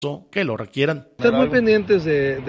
que lo requieran. Estar muy pendientes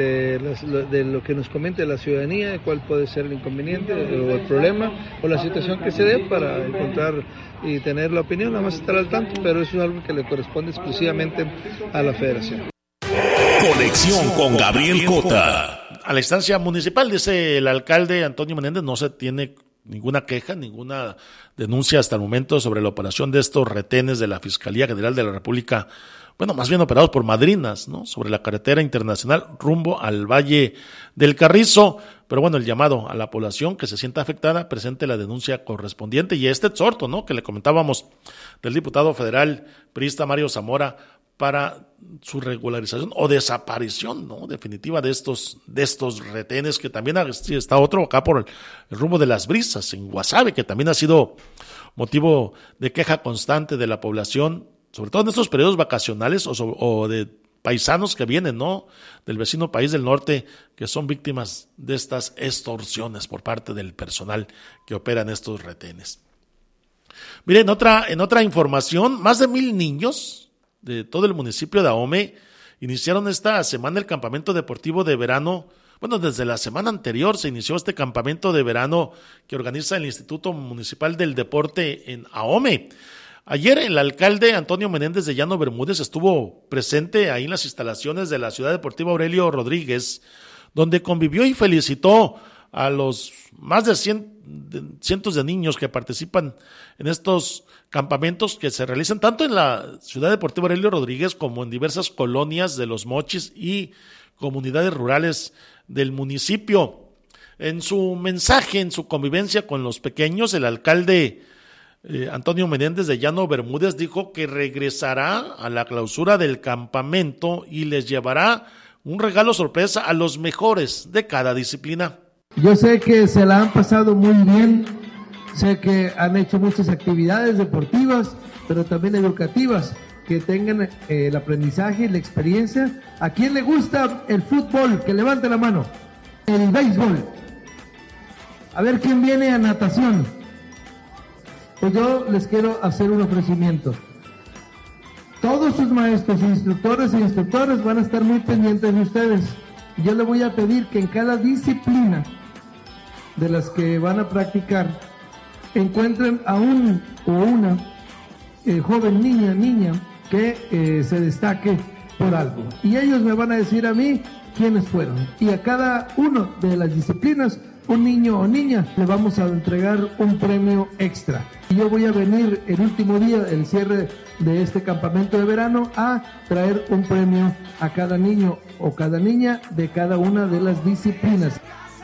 de lo que nos comente la ciudadanía, cuál puede ser el inconveniente o el problema o la situación que se dé para encontrar y tener la opinión, nada más estar al tanto, pero eso es algo que le corresponde exclusivamente a la federación. Conexión con Gabriel Cota. A la instancia municipal, dice el alcalde Antonio Menéndez, no se tiene ninguna queja, ninguna denuncia hasta el momento sobre la operación de estos retenes de la Fiscalía General de la República, bueno, más bien operados por madrinas, ¿no? Sobre la carretera internacional rumbo al Valle del Carrizo. Pero bueno, el llamado a la población que se sienta afectada presente la denuncia correspondiente y este exhorto, ¿no? Que le comentábamos del diputado federal priista Mario Zamora para su regularización o desaparición, ¿no? Definitiva de estos retenes, que también está otro acá por el rumbo de Las Brisas, en Guasave, que también ha sido motivo de queja constante de la población, sobre todo en estos periodos vacacionales o de paisanos que vienen, ¿no? Del vecino país del norte, que son víctimas de estas extorsiones por parte del personal que opera en estos retenes. Miren, en otra información, más de 1,000 niños de todo el municipio de Ahome iniciaron esta semana el campamento deportivo de verano. Bueno, desde la semana anterior se inició este campamento de verano que organiza el Instituto Municipal del Deporte en Ahome. Ayer el alcalde Antonio Menéndez de Llano Bermúdez estuvo presente ahí en las instalaciones de la Ciudad Deportiva Aurelio Rodríguez, donde convivió y felicitó a los más de cientos de niños que participan en estos campamentos que se realizan tanto en la Ciudad Deportiva Aurelio Rodríguez como en diversas colonias de Los Mochis y comunidades rurales del municipio. En su mensaje, en su convivencia con los pequeños, el alcalde Antonio Menéndez de Llano Bermúdez dijo que regresará a la clausura del campamento y les llevará un regalo sorpresa a los mejores de cada disciplina. Yo sé que se la han pasado muy bien, sé que han hecho muchas actividades deportivas, pero también educativas, que tengan el aprendizaje y la experiencia. ¿A quién le gusta el fútbol? Que levante la mano. El béisbol. A ver quién viene a natación. Pues yo les quiero hacer un ofrecimiento. Todos sus maestros, instructores e instructores van a estar muy pendientes de ustedes. Yo le voy a pedir que en cada disciplina de las que van a practicar encuentren a un o una joven niña que se destaque por algo. Y ellos me van a decir a mí quiénes fueron. Y a cada uno de las disciplinas, un niño o niña, le vamos a entregar un premio extra. Y yo voy a venir el último día, el cierre de este campamento de verano, a traer un premio a cada niño o cada niña de cada una de las disciplinas.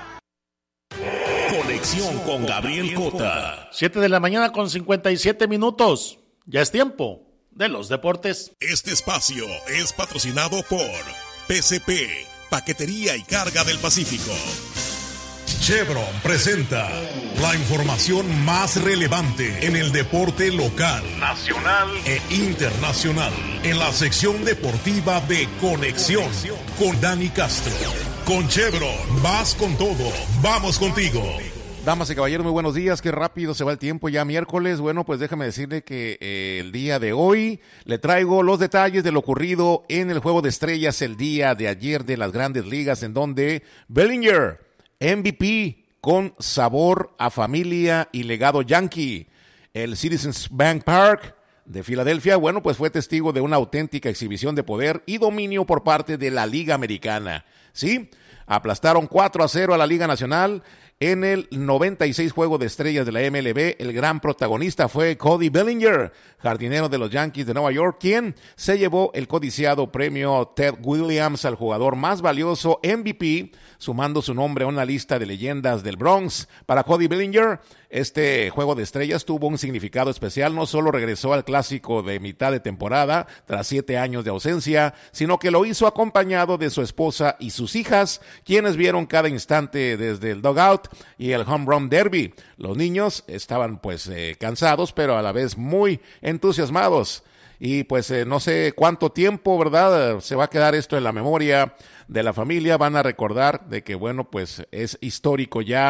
Conexión con Gabriel Cota. 7 de la mañana con 57 minutos. Ya es tiempo de los deportes. Este espacio es patrocinado por PCP, Paquetería y Carga del Pacífico. Chevron presenta la información más relevante en el deporte local, nacional e internacional, en la sección deportiva de Conexión con Dani Castro. Con Chevron, vas con todo, vamos contigo. Damas y caballeros, muy buenos días, qué rápido se va el tiempo, ya miércoles. Bueno, pues déjame decirle que el día de hoy le traigo los detalles de lo ocurrido en el Juego de Estrellas el día de ayer de las Grandes Ligas, en donde Bellinger, MVP con sabor a familia y legado yankee. El Citizens Bank Park de Filadelfia, bueno, pues fue testigo de una auténtica exhibición de poder y dominio por parte de la Liga Americana. Sí, aplastaron 4-0 a la Liga Nacional. En el 96 Juego de Estrellas de la MLB, el gran protagonista fue Cody Bellinger, jardinero de los Yankees de Nueva York, quien se llevó el codiciado premio Ted Williams al jugador más valioso MVP, sumando su nombre a una lista de leyendas del Bronx. Para Cody Bellinger, este Juego de Estrellas tuvo un significado especial. No solo regresó al clásico de mitad de temporada tras 7 años de ausencia, sino que lo hizo acompañado de su esposa y sus hijas, quienes vieron cada instante desde el dugout y el home run derby. Los niños estaban cansados, pero a la vez muy entusiasmados. Y no sé cuánto tiempo, ¿verdad?, se va a quedar esto en la memoria de la familia. Van a recordar de que, bueno, pues es histórico ya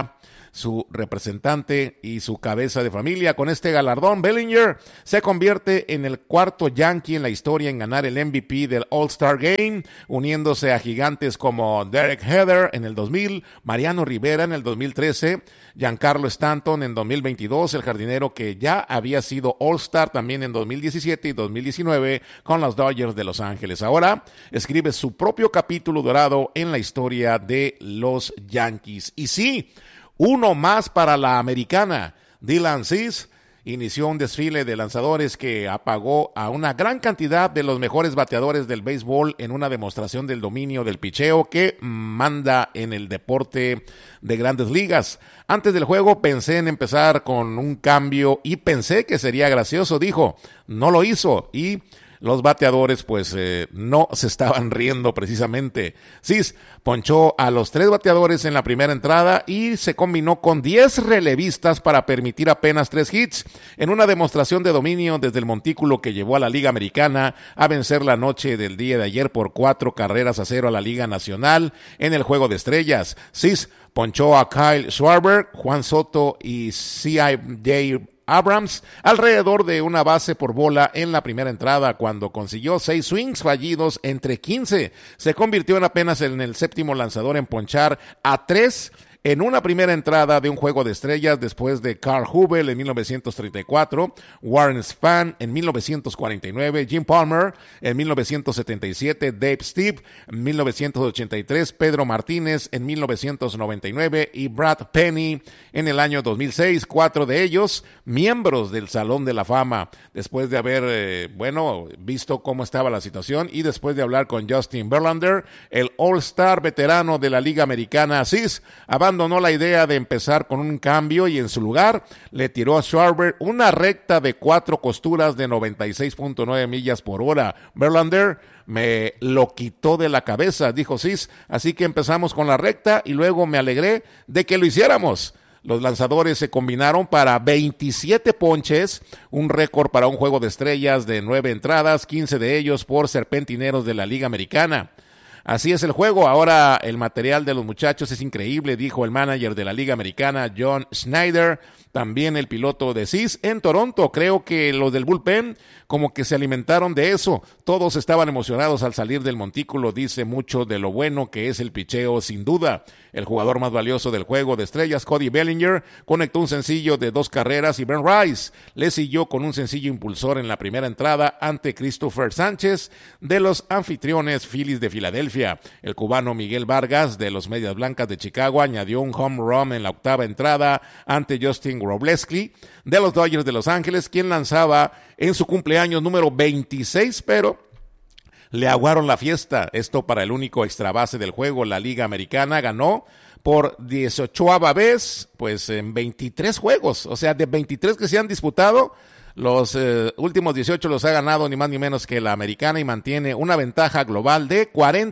su representante y su cabeza de familia. Con este galardón, Bellinger se convierte en el cuarto Yankee en la historia en ganar el MVP del All-Star Game, uniéndose a gigantes como Derek Jeter en el 2000, Mariano Rivera en el 2013, Giancarlo Stanton en 2022, el jardinero que ya había sido All-Star también en 2017 y 2019 con los Dodgers de Los Ángeles. Ahora escribe su propio capítulo dorado en la historia de los Yankees. Y sí, uno más para la americana. Dylan Cease inició un desfile de lanzadores que apagó a una gran cantidad de los mejores bateadores del béisbol en una demostración del dominio del picheo que manda en el deporte de Grandes Ligas. Antes del juego pensé en empezar con un cambio y pensé que sería gracioso, dijo. No lo hizo y los bateadores pues no se estaban riendo precisamente. Cease ponchó a los 3 bateadores en la primera entrada y se combinó con 10 relevistas para permitir apenas 3 hits en una demostración de dominio desde el montículo que llevó a la Liga Americana a vencer la noche del día de ayer por 4-0 a la Liga Nacional en el Juego de Estrellas. Cease ponchó a Kyle Schwarber, Juan Soto y C.I.J. Abrams alrededor de una base por bola en la primera entrada cuando consiguió 6 swings fallidos entre 15. Se convirtió en apenas en el séptimo lanzador en ponchar a 3 en una primera entrada de un Juego de Estrellas después de Carl Hubel en 1934, Warren Spahn en 1949, Jim Palmer en 1977, Dave Steve en 1983, Pedro Martínez en 1999 y Brad Penny en el año 2006, 4 de ellos miembros del Salón de la Fama. Después de haber, visto cómo estaba la situación y después de hablar con Justin Verlander, el All-Star veterano de la Liga Americana, Cease, abandonó la idea de empezar con un cambio y en su lugar le tiró a Schwarber una recta de 4 costuras de 96.9 millas por hora. Verlander me lo quitó de la cabeza, dijo Cease, así que empezamos con la recta y luego me alegré de que lo hiciéramos. Los lanzadores se combinaron para 27 ponches, un récord para un Juego de Estrellas de 9 entradas, 15 de ellos por serpentineros de la Liga Americana. Así es el juego, ahora el material de los muchachos es increíble, dijo el manager de la Liga Americana, John Schneider, también el piloto de Cease en Toronto. Creo que los del bullpen como que se alimentaron de eso, todos estaban emocionados al salir del montículo, dice mucho de lo bueno que es el picheo sin duda. El jugador más valioso del Juego de Estrellas, Cody Bellinger, conectó un sencillo de 2 carreras y Ben Rice le siguió con un sencillo impulsor en la primera entrada ante Christopher Sánchez de los anfitriones Phillies de Filadelfia. El cubano Miguel Vargas de los Medias Blancas de Chicago añadió un home run en la octava entrada ante Justin Wrobleski de los Dodgers de Los Ángeles, quien lanzaba en su cumpleaños número 26, pero le aguaron la fiesta. Esto para el único extra base del juego. La Liga Americana ganó por 18ª vez, pues en 23 juegos. O sea, de 23 que se han disputado, los últimos 18 los ha ganado ni más ni menos que la Americana y mantiene una ventaja global de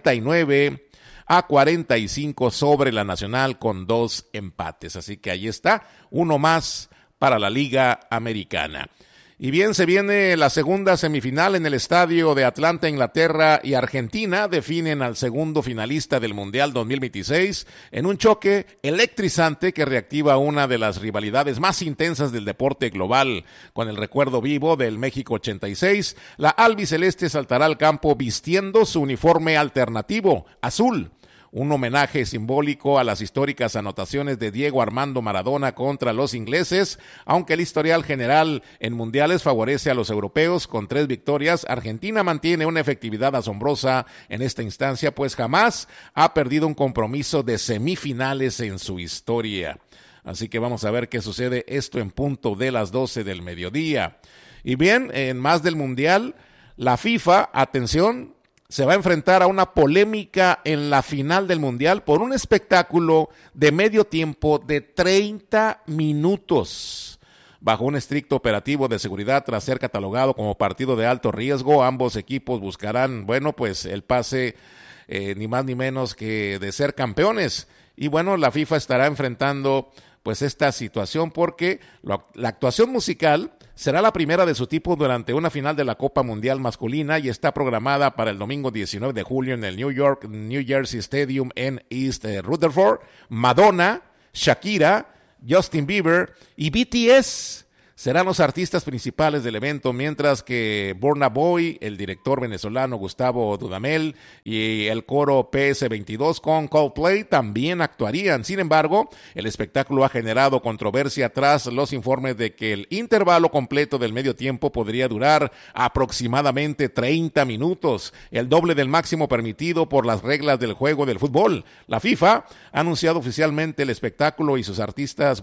49-45 sobre la Nacional con 2 empates. Así que ahí está, uno más para la Liga Americana. Y bien, se viene la segunda semifinal en el estadio de Atlanta, Inglaterra, y Argentina definen al segundo finalista del Mundial 2026 en un choque electrizante que reactiva una de las rivalidades más intensas del deporte global. Con el recuerdo vivo del México 86, la albiceleste saltará al campo vistiendo su uniforme alternativo, azul. Un homenaje simbólico a las históricas anotaciones de Diego Armando Maradona contra los ingleses, aunque el historial general en mundiales favorece a los europeos con 3 victorias. Argentina mantiene una efectividad asombrosa en esta instancia, pues jamás ha perdido un compromiso de semifinales en su historia. Así que vamos a ver qué sucede esto en punto de las 12 del mediodía. Y bien, en más del mundial, la FIFA, atención, se va a enfrentar a una polémica en la final del Mundial por un espectáculo de medio tiempo de 30 minutos. Bajo un estricto operativo de seguridad tras ser catalogado como partido de alto riesgo, ambos equipos buscarán, el pase ni más ni menos que de ser campeones. Y la FIFA estará enfrentando esta situación porque la actuación musical será la primera de su tipo durante una final de la Copa Mundial masculina y está programada para el domingo 19 de julio en el New Jersey Stadium en East Rutherford. Madonna, Shakira, Justin Bieber y BTS serán los artistas principales del evento, mientras que Burna Boy, el director venezolano Gustavo Dudamel y el coro PS22 con Coldplay también actuarían. Sin embargo, el espectáculo ha generado controversia tras los informes de que el intervalo completo del medio tiempo podría durar aproximadamente 30 minutos, el doble del máximo permitido por las reglas del juego del fútbol. La FIFA ha anunciado oficialmente el espectáculo y sus artistas,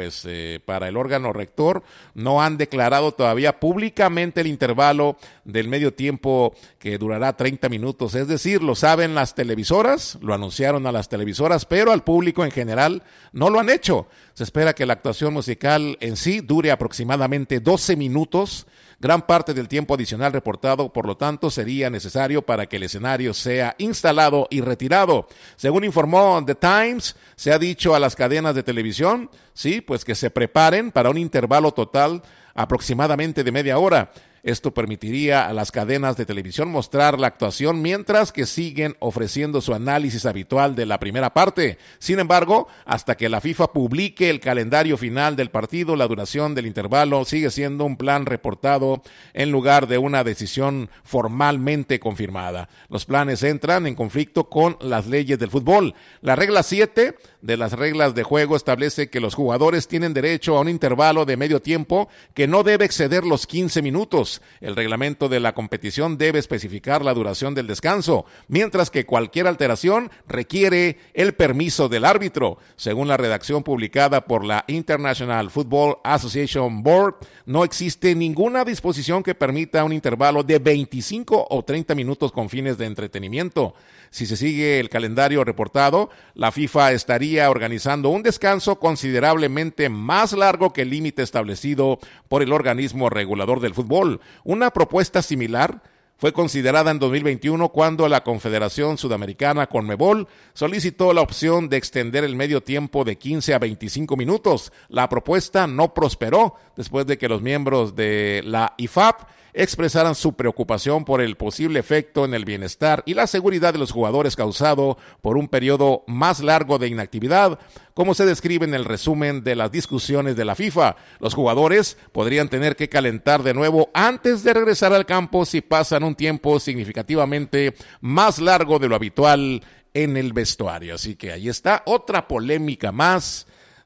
para el órgano rector, no han declarado todavía públicamente el intervalo del medio tiempo que durará 30 minutos. Es decir, lo saben las televisoras, lo anunciaron a las televisoras, pero al público en general no lo han hecho. Se espera que la actuación musical en sí dure aproximadamente 12 minutos. Gran parte del tiempo adicional reportado, por lo tanto, sería necesario para que el escenario sea instalado y retirado. Según informó The Times, se ha dicho a las cadenas de televisión, que se preparen para un intervalo total aproximadamente de media hora. Esto permitiría a las cadenas de televisión mostrar la actuación mientras que siguen ofreciendo su análisis habitual de la primera parte. Sin embargo, hasta que la FIFA publique el calendario final del partido, la duración del intervalo sigue siendo un plan reportado en lugar de una decisión formalmente confirmada. Los planes entran en conflicto con las leyes del fútbol. La regla 7 de las reglas de juego establece que los jugadores tienen derecho a un intervalo de medio tiempo que no debe exceder los 15 minutos. El reglamento de la competición debe especificar la duración del descanso, mientras que cualquier alteración requiere el permiso del árbitro. Según la redacción publicada por la International Football Association Board, no existe ninguna disposición que permita un intervalo de 25 o 30 minutos con fines de entretenimiento. Si se sigue el calendario reportado, la FIFA estaría organizando un descanso considerablemente más largo que el límite establecido por el organismo regulador del fútbol. Una propuesta similar fue considerada en 2021 cuando la Confederación Sudamericana Conmebol solicitó la opción de extender el medio tiempo de 15 a 25 minutos. La propuesta no prosperó después de que los miembros de la IFAB expresaran su preocupación por el posible efecto en el bienestar y la seguridad de los jugadores causado por un periodo más largo de inactividad, como se describe en el resumen de las discusiones de la FIFA. Los jugadores podrían tener que calentar de nuevo antes de regresar al campo si pasan un tiempo significativamente más largo de lo habitual en el vestuario. Así que ahí está otra polémica más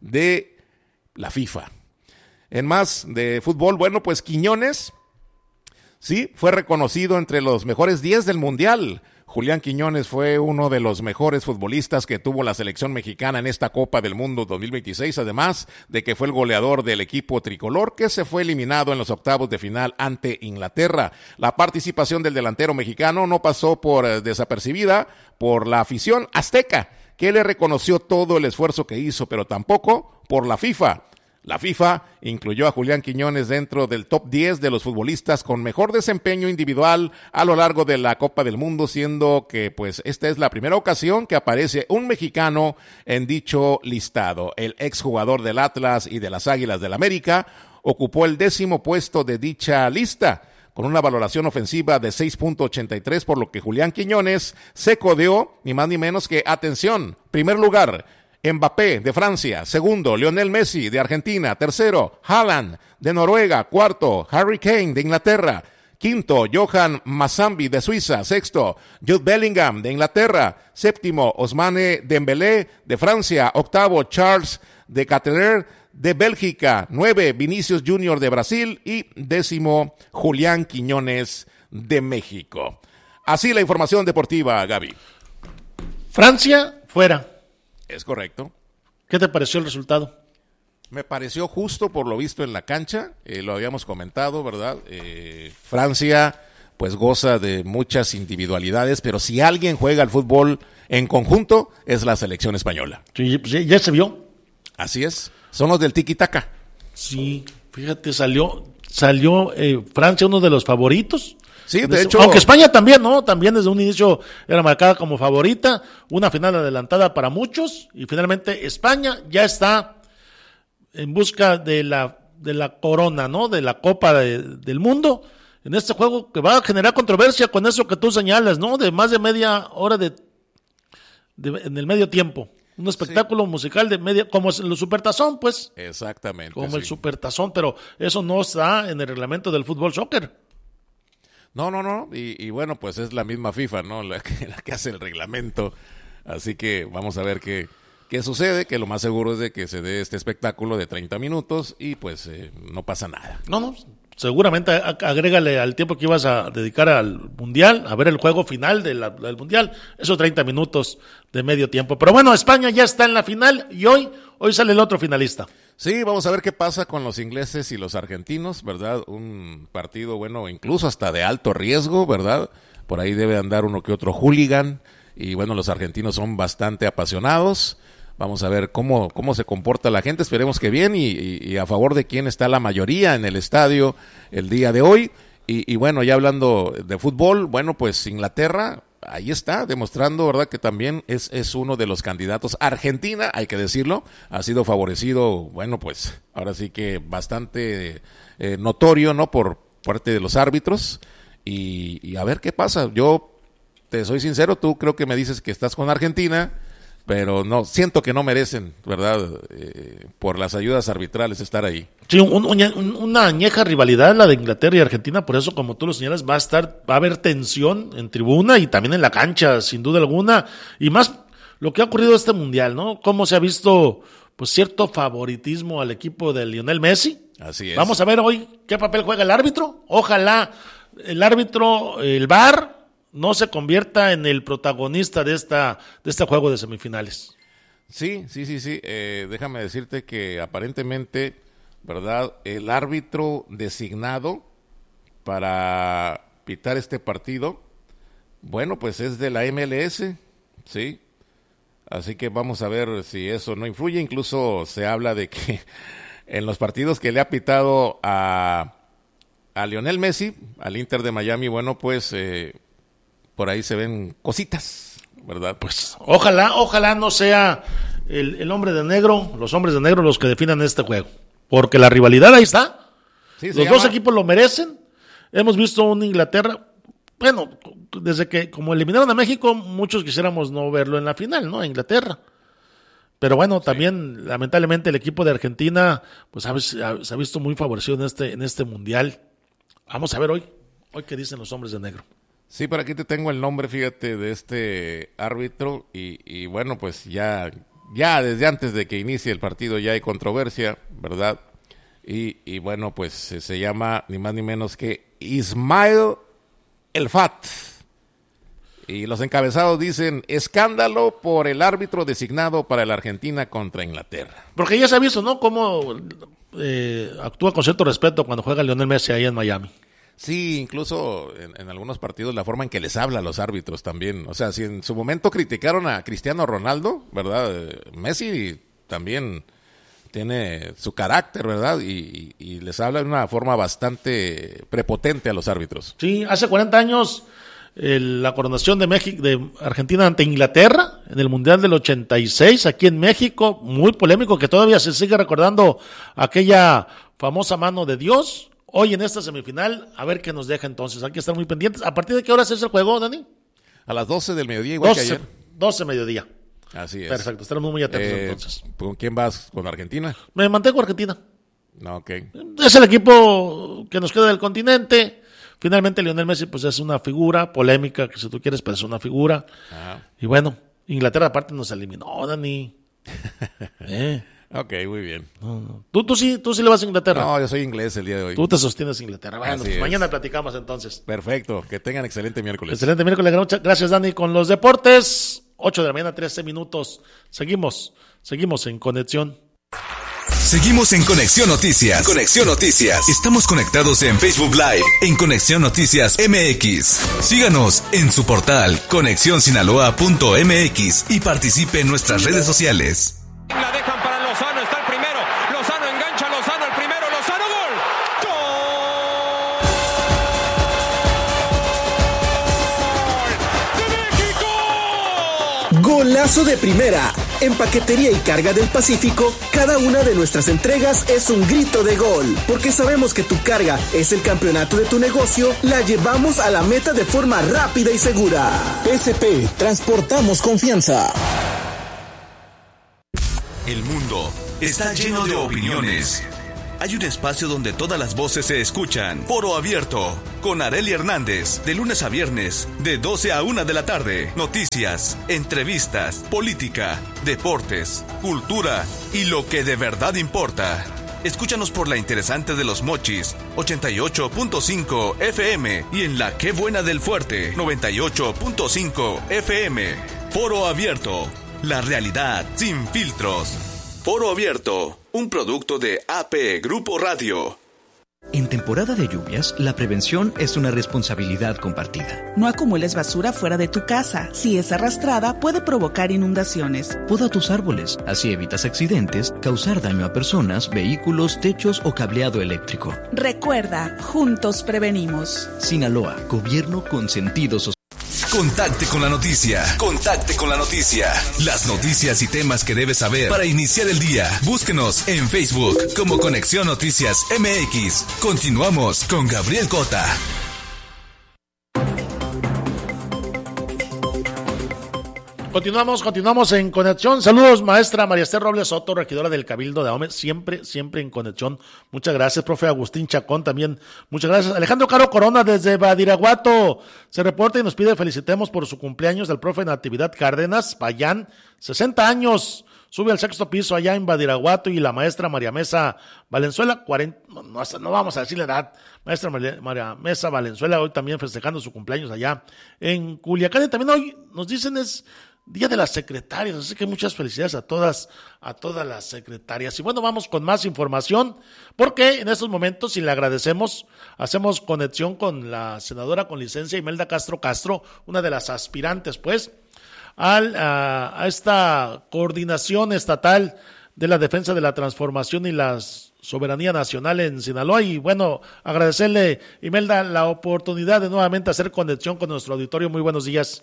de la FIFA. En más de fútbol, Quiñones fue reconocido entre los mejores 10 del Mundial. Julián Quiñones fue uno de los mejores futbolistas que tuvo la selección mexicana en esta Copa del Mundo 2026, además de que fue el goleador del equipo tricolor que se fue eliminado en los octavos de final ante Inglaterra. La participación del delantero mexicano no pasó por desapercibida por la afición azteca, que le reconoció todo el esfuerzo que hizo, pero tampoco por la FIFA. La FIFA incluyó a Julián Quiñones dentro del top 10 de los futbolistas con mejor desempeño individual a lo largo de la Copa del Mundo, siendo que esta es la primera ocasión que aparece un mexicano en dicho listado. El exjugador del Atlas y de las Águilas del América ocupó el 10º puesto de dicha lista, con una valoración ofensiva de 6.83, por lo que Julián Quiñones se codeó ni más ni menos que, atención, primer lugar, Mbappé de Francia, segundo, Lionel Messi de Argentina, tercero, Haaland de Noruega, cuarto, Harry Kane de Inglaterra, quinto, Johan Mazambi de Suiza, sexto, Jude Bellingham de Inglaterra, séptimo, Ousmane Dembélé de Francia, octavo, Charles de Ketelaere de Bélgica, 9, Vinicius Junior de Brasil y 10º, Julián Quiñones de México. Así la información deportiva, Gaby. Francia, fuera. Es correcto. ¿Qué te pareció el resultado? Me pareció justo por lo visto en la cancha, lo habíamos comentado, ¿verdad? Francia goza de muchas individualidades, pero si alguien juega al fútbol en conjunto es la selección española. Sí, pues ya se vio. Así es, son los del tiki-taka. Sí, fíjate, salió Francia uno de los favoritos. Sí, de hecho. Aunque España también, ¿no? También desde un inicio era marcada como favorita, una final adelantada para muchos, y finalmente España ya está en busca de la corona, ¿no? De la Copa del Mundo, en este juego que va a generar controversia con eso que tú señalas, ¿no? De más de media hora en el medio tiempo. Un espectáculo musical de media, como el Supertazón, pues. Exactamente. Como el Supertazón, pero eso no está en el reglamento del fútbol soccer. No. Y bueno, pues es la misma FIFA, ¿no? La que hace el reglamento. Así que vamos a ver qué sucede, que lo más seguro es de que se dé este espectáculo de 30 minutos y pues no pasa nada. No, seguramente agrégale al tiempo que ibas a dedicar al Mundial, a ver el juego final del Mundial, esos 30 minutos de medio tiempo. Pero bueno, España ya está en la final y hoy sale el otro finalista. Sí, vamos a ver qué pasa con los ingleses y los argentinos, ¿verdad? Un partido, bueno, incluso hasta de alto riesgo, ¿verdad? Por ahí debe andar uno que otro hooligan y bueno, los argentinos son bastante apasionados. Vamos a ver cómo se comporta la gente, esperemos que bien y a favor de quién está la mayoría en el estadio el día de hoy. Y bueno, ya hablando de fútbol, bueno, pues Inglaterra, ahí está, demostrando, ¿verdad?, que también es uno de los candidatos. Argentina, hay que decirlo, ha sido favorecido, bueno, pues ahora sí que bastante notorio, ¿no?, por parte de los árbitros. Y a ver qué pasa. Yo te soy sincero, tú creo que me dices que estás con Argentina, pero no, siento que no merecen, ¿verdad?, por las ayudas arbitrales estar ahí. Sí, una añeja rivalidad la de Inglaterra y Argentina, por eso, como tú lo señalas, va a haber tensión en tribuna y también en la cancha, sin duda alguna, y más lo que ha ocurrido este Mundial, ¿no? Cómo se ha visto, pues, cierto favoritismo al equipo de Lionel Messi. Así es. Vamos a ver hoy qué papel juega el árbitro. Ojalá el árbitro, el VAR, no se convierta en el protagonista de este juego de semifinales. Sí. Déjame decirte que aparentemente, ¿verdad?, el árbitro designado para pitar este partido, bueno, pues es de la MLS, ¿sí? Así que vamos a ver si eso no influye. Incluso se habla de que en los partidos que le ha pitado a Lionel Messi, al Inter de Miami, bueno, pues por ahí se ven cositas, ¿verdad? Pues ojalá no sea el hombre de negro, los hombres de negro los que definan este juego, porque la rivalidad ahí está. Sí, los dos equipos lo merecen. Hemos visto un Inglaterra, bueno, desde que como eliminaron a México, muchos quisiéramos no verlo en la final, ¿no? Inglaterra. Pero bueno, también lamentablemente el equipo de Argentina pues se ha visto muy favorecido en este Mundial. Vamos a ver hoy qué dicen los hombres de negro. Sí, por aquí te tengo el nombre, fíjate, de este árbitro y bueno, pues ya desde antes de que inicie el partido ya hay controversia, ¿verdad? Y bueno, pues se llama ni más ni menos que Ismael El Fat. Y los encabezados dicen, escándalo por el árbitro designado para la Argentina contra Inglaterra. Porque ya se ha visto, ¿no?, cómo actúa con cierto respeto cuando juega Lionel Messi ahí en Miami. Sí, incluso en algunos partidos la forma en que les habla a los árbitros también. O sea, si en su momento criticaron a Cristiano Ronaldo, ¿verdad? Messi también tiene su carácter, ¿verdad? Y les habla de una forma bastante prepotente a los árbitros. Sí, hace 40 años la coronación de Argentina ante Inglaterra en el Mundial del 86 aquí en México, muy polémico, que todavía se sigue recordando aquella famosa mano de Dios. Hoy en esta semifinal, a ver qué nos deja entonces. Hay que estar muy pendientes. ¿A partir de qué hora es el juego, Dani? A las 12 del mediodía, igual que ayer. 12 mediodía. Así es. Perfecto, estaremos muy atentos entonces. ¿Con quién vas? ¿Con Argentina? Me mantengo Argentina. No, ok. Es el equipo que nos queda del continente. Finalmente Lionel Messi pues es una figura polémica, que si tú quieres, pues es una figura. Ajá. Y bueno, Inglaterra aparte nos eliminó, Dani. Ok, muy bien. No. ¿Tú sí le vas a Inglaterra? No, yo soy inglés el día de hoy. Tú te sostienes Inglaterra. Bueno, pues mañana platicamos entonces. Perfecto, que tengan excelente miércoles. Excelente miércoles, gracias Dani. Con los deportes, 8 de la mañana, 13 minutos. Seguimos en conexión. Seguimos en Conexión Noticias. Conexión Noticias. Estamos conectados en Facebook Live, en Conexión Noticias MX. Síganos en su portal conexionsinaloa.mx y participe en nuestras redes sociales. La dejan para Lozano, está el primero. Lozano engancha, Lozano el primero, Lozano, ¡gol! ¡Gol de México! Golazo de primera. En Paquetería y Carga del Pacífico, cada una de nuestras entregas es un grito de gol. Porque sabemos que tu carga es el campeonato de tu negocio, la llevamos a la meta de forma rápida y segura. PSP, transportamos confianza. El mundo está lleno de opiniones. Hay un espacio donde todas las voces se escuchan. Foro Abierto, con Arely Hernández, de lunes a viernes, de 12 a 1 de la tarde. Noticias, entrevistas, política, deportes, cultura y lo que de verdad importa. Escúchanos por la interesante de Los Mochis, 88.5 FM, y en la Qué Buena del Fuerte, 98.5 FM. Foro Abierto, la realidad sin filtros. Foro Abierto, un producto de AP Grupo Radio. En temporada de lluvias, la prevención es una responsabilidad compartida. No acumules basura fuera de tu casa. Si es arrastrada, puede provocar inundaciones. Poda tus árboles, así evitas accidentes, causar daño a personas, vehículos, techos o cableado eléctrico. Recuerda, juntos prevenimos. Sinaloa, gobierno con sentido social. Contacte con la noticia. Contacte con la noticia. Las noticias y temas que debes saber para iniciar el día. Búsquenos en Facebook como Conexión Noticias MX. Continuamos con Gabriel Cota. Continuamos en conexión. Saludos, maestra María Esther Robles Soto, regidora del Cabildo de Ahome, siempre en conexión. Muchas gracias, profe Agustín Chacón también. Muchas gracias. Alejandro Caro Corona desde Badiraguato se reporta y nos pide felicitemos por su cumpleaños del profe Natividad Cárdenas Payán, 60 años. Sube al 6º piso allá en Badiraguato, y la maestra María Mesa Valenzuela, 40, no vamos a decir la edad, maestra María Mesa Valenzuela, hoy también festejando su cumpleaños allá en Culiacán. Y también hoy nos dicen es Día de las Secretarias, así que muchas felicidades a todas las secretarias. Y bueno, vamos con más información, porque en estos momentos, y le agradecemos, hacemos conexión con la senadora con licencia Imelda Castro, una de las aspirantes, pues, a esta coordinación estatal de la defensa de la transformación y la soberanía nacional en Sinaloa. Y bueno, agradecerle, Imelda, la oportunidad de nuevamente hacer conexión con nuestro auditorio. Muy buenos días.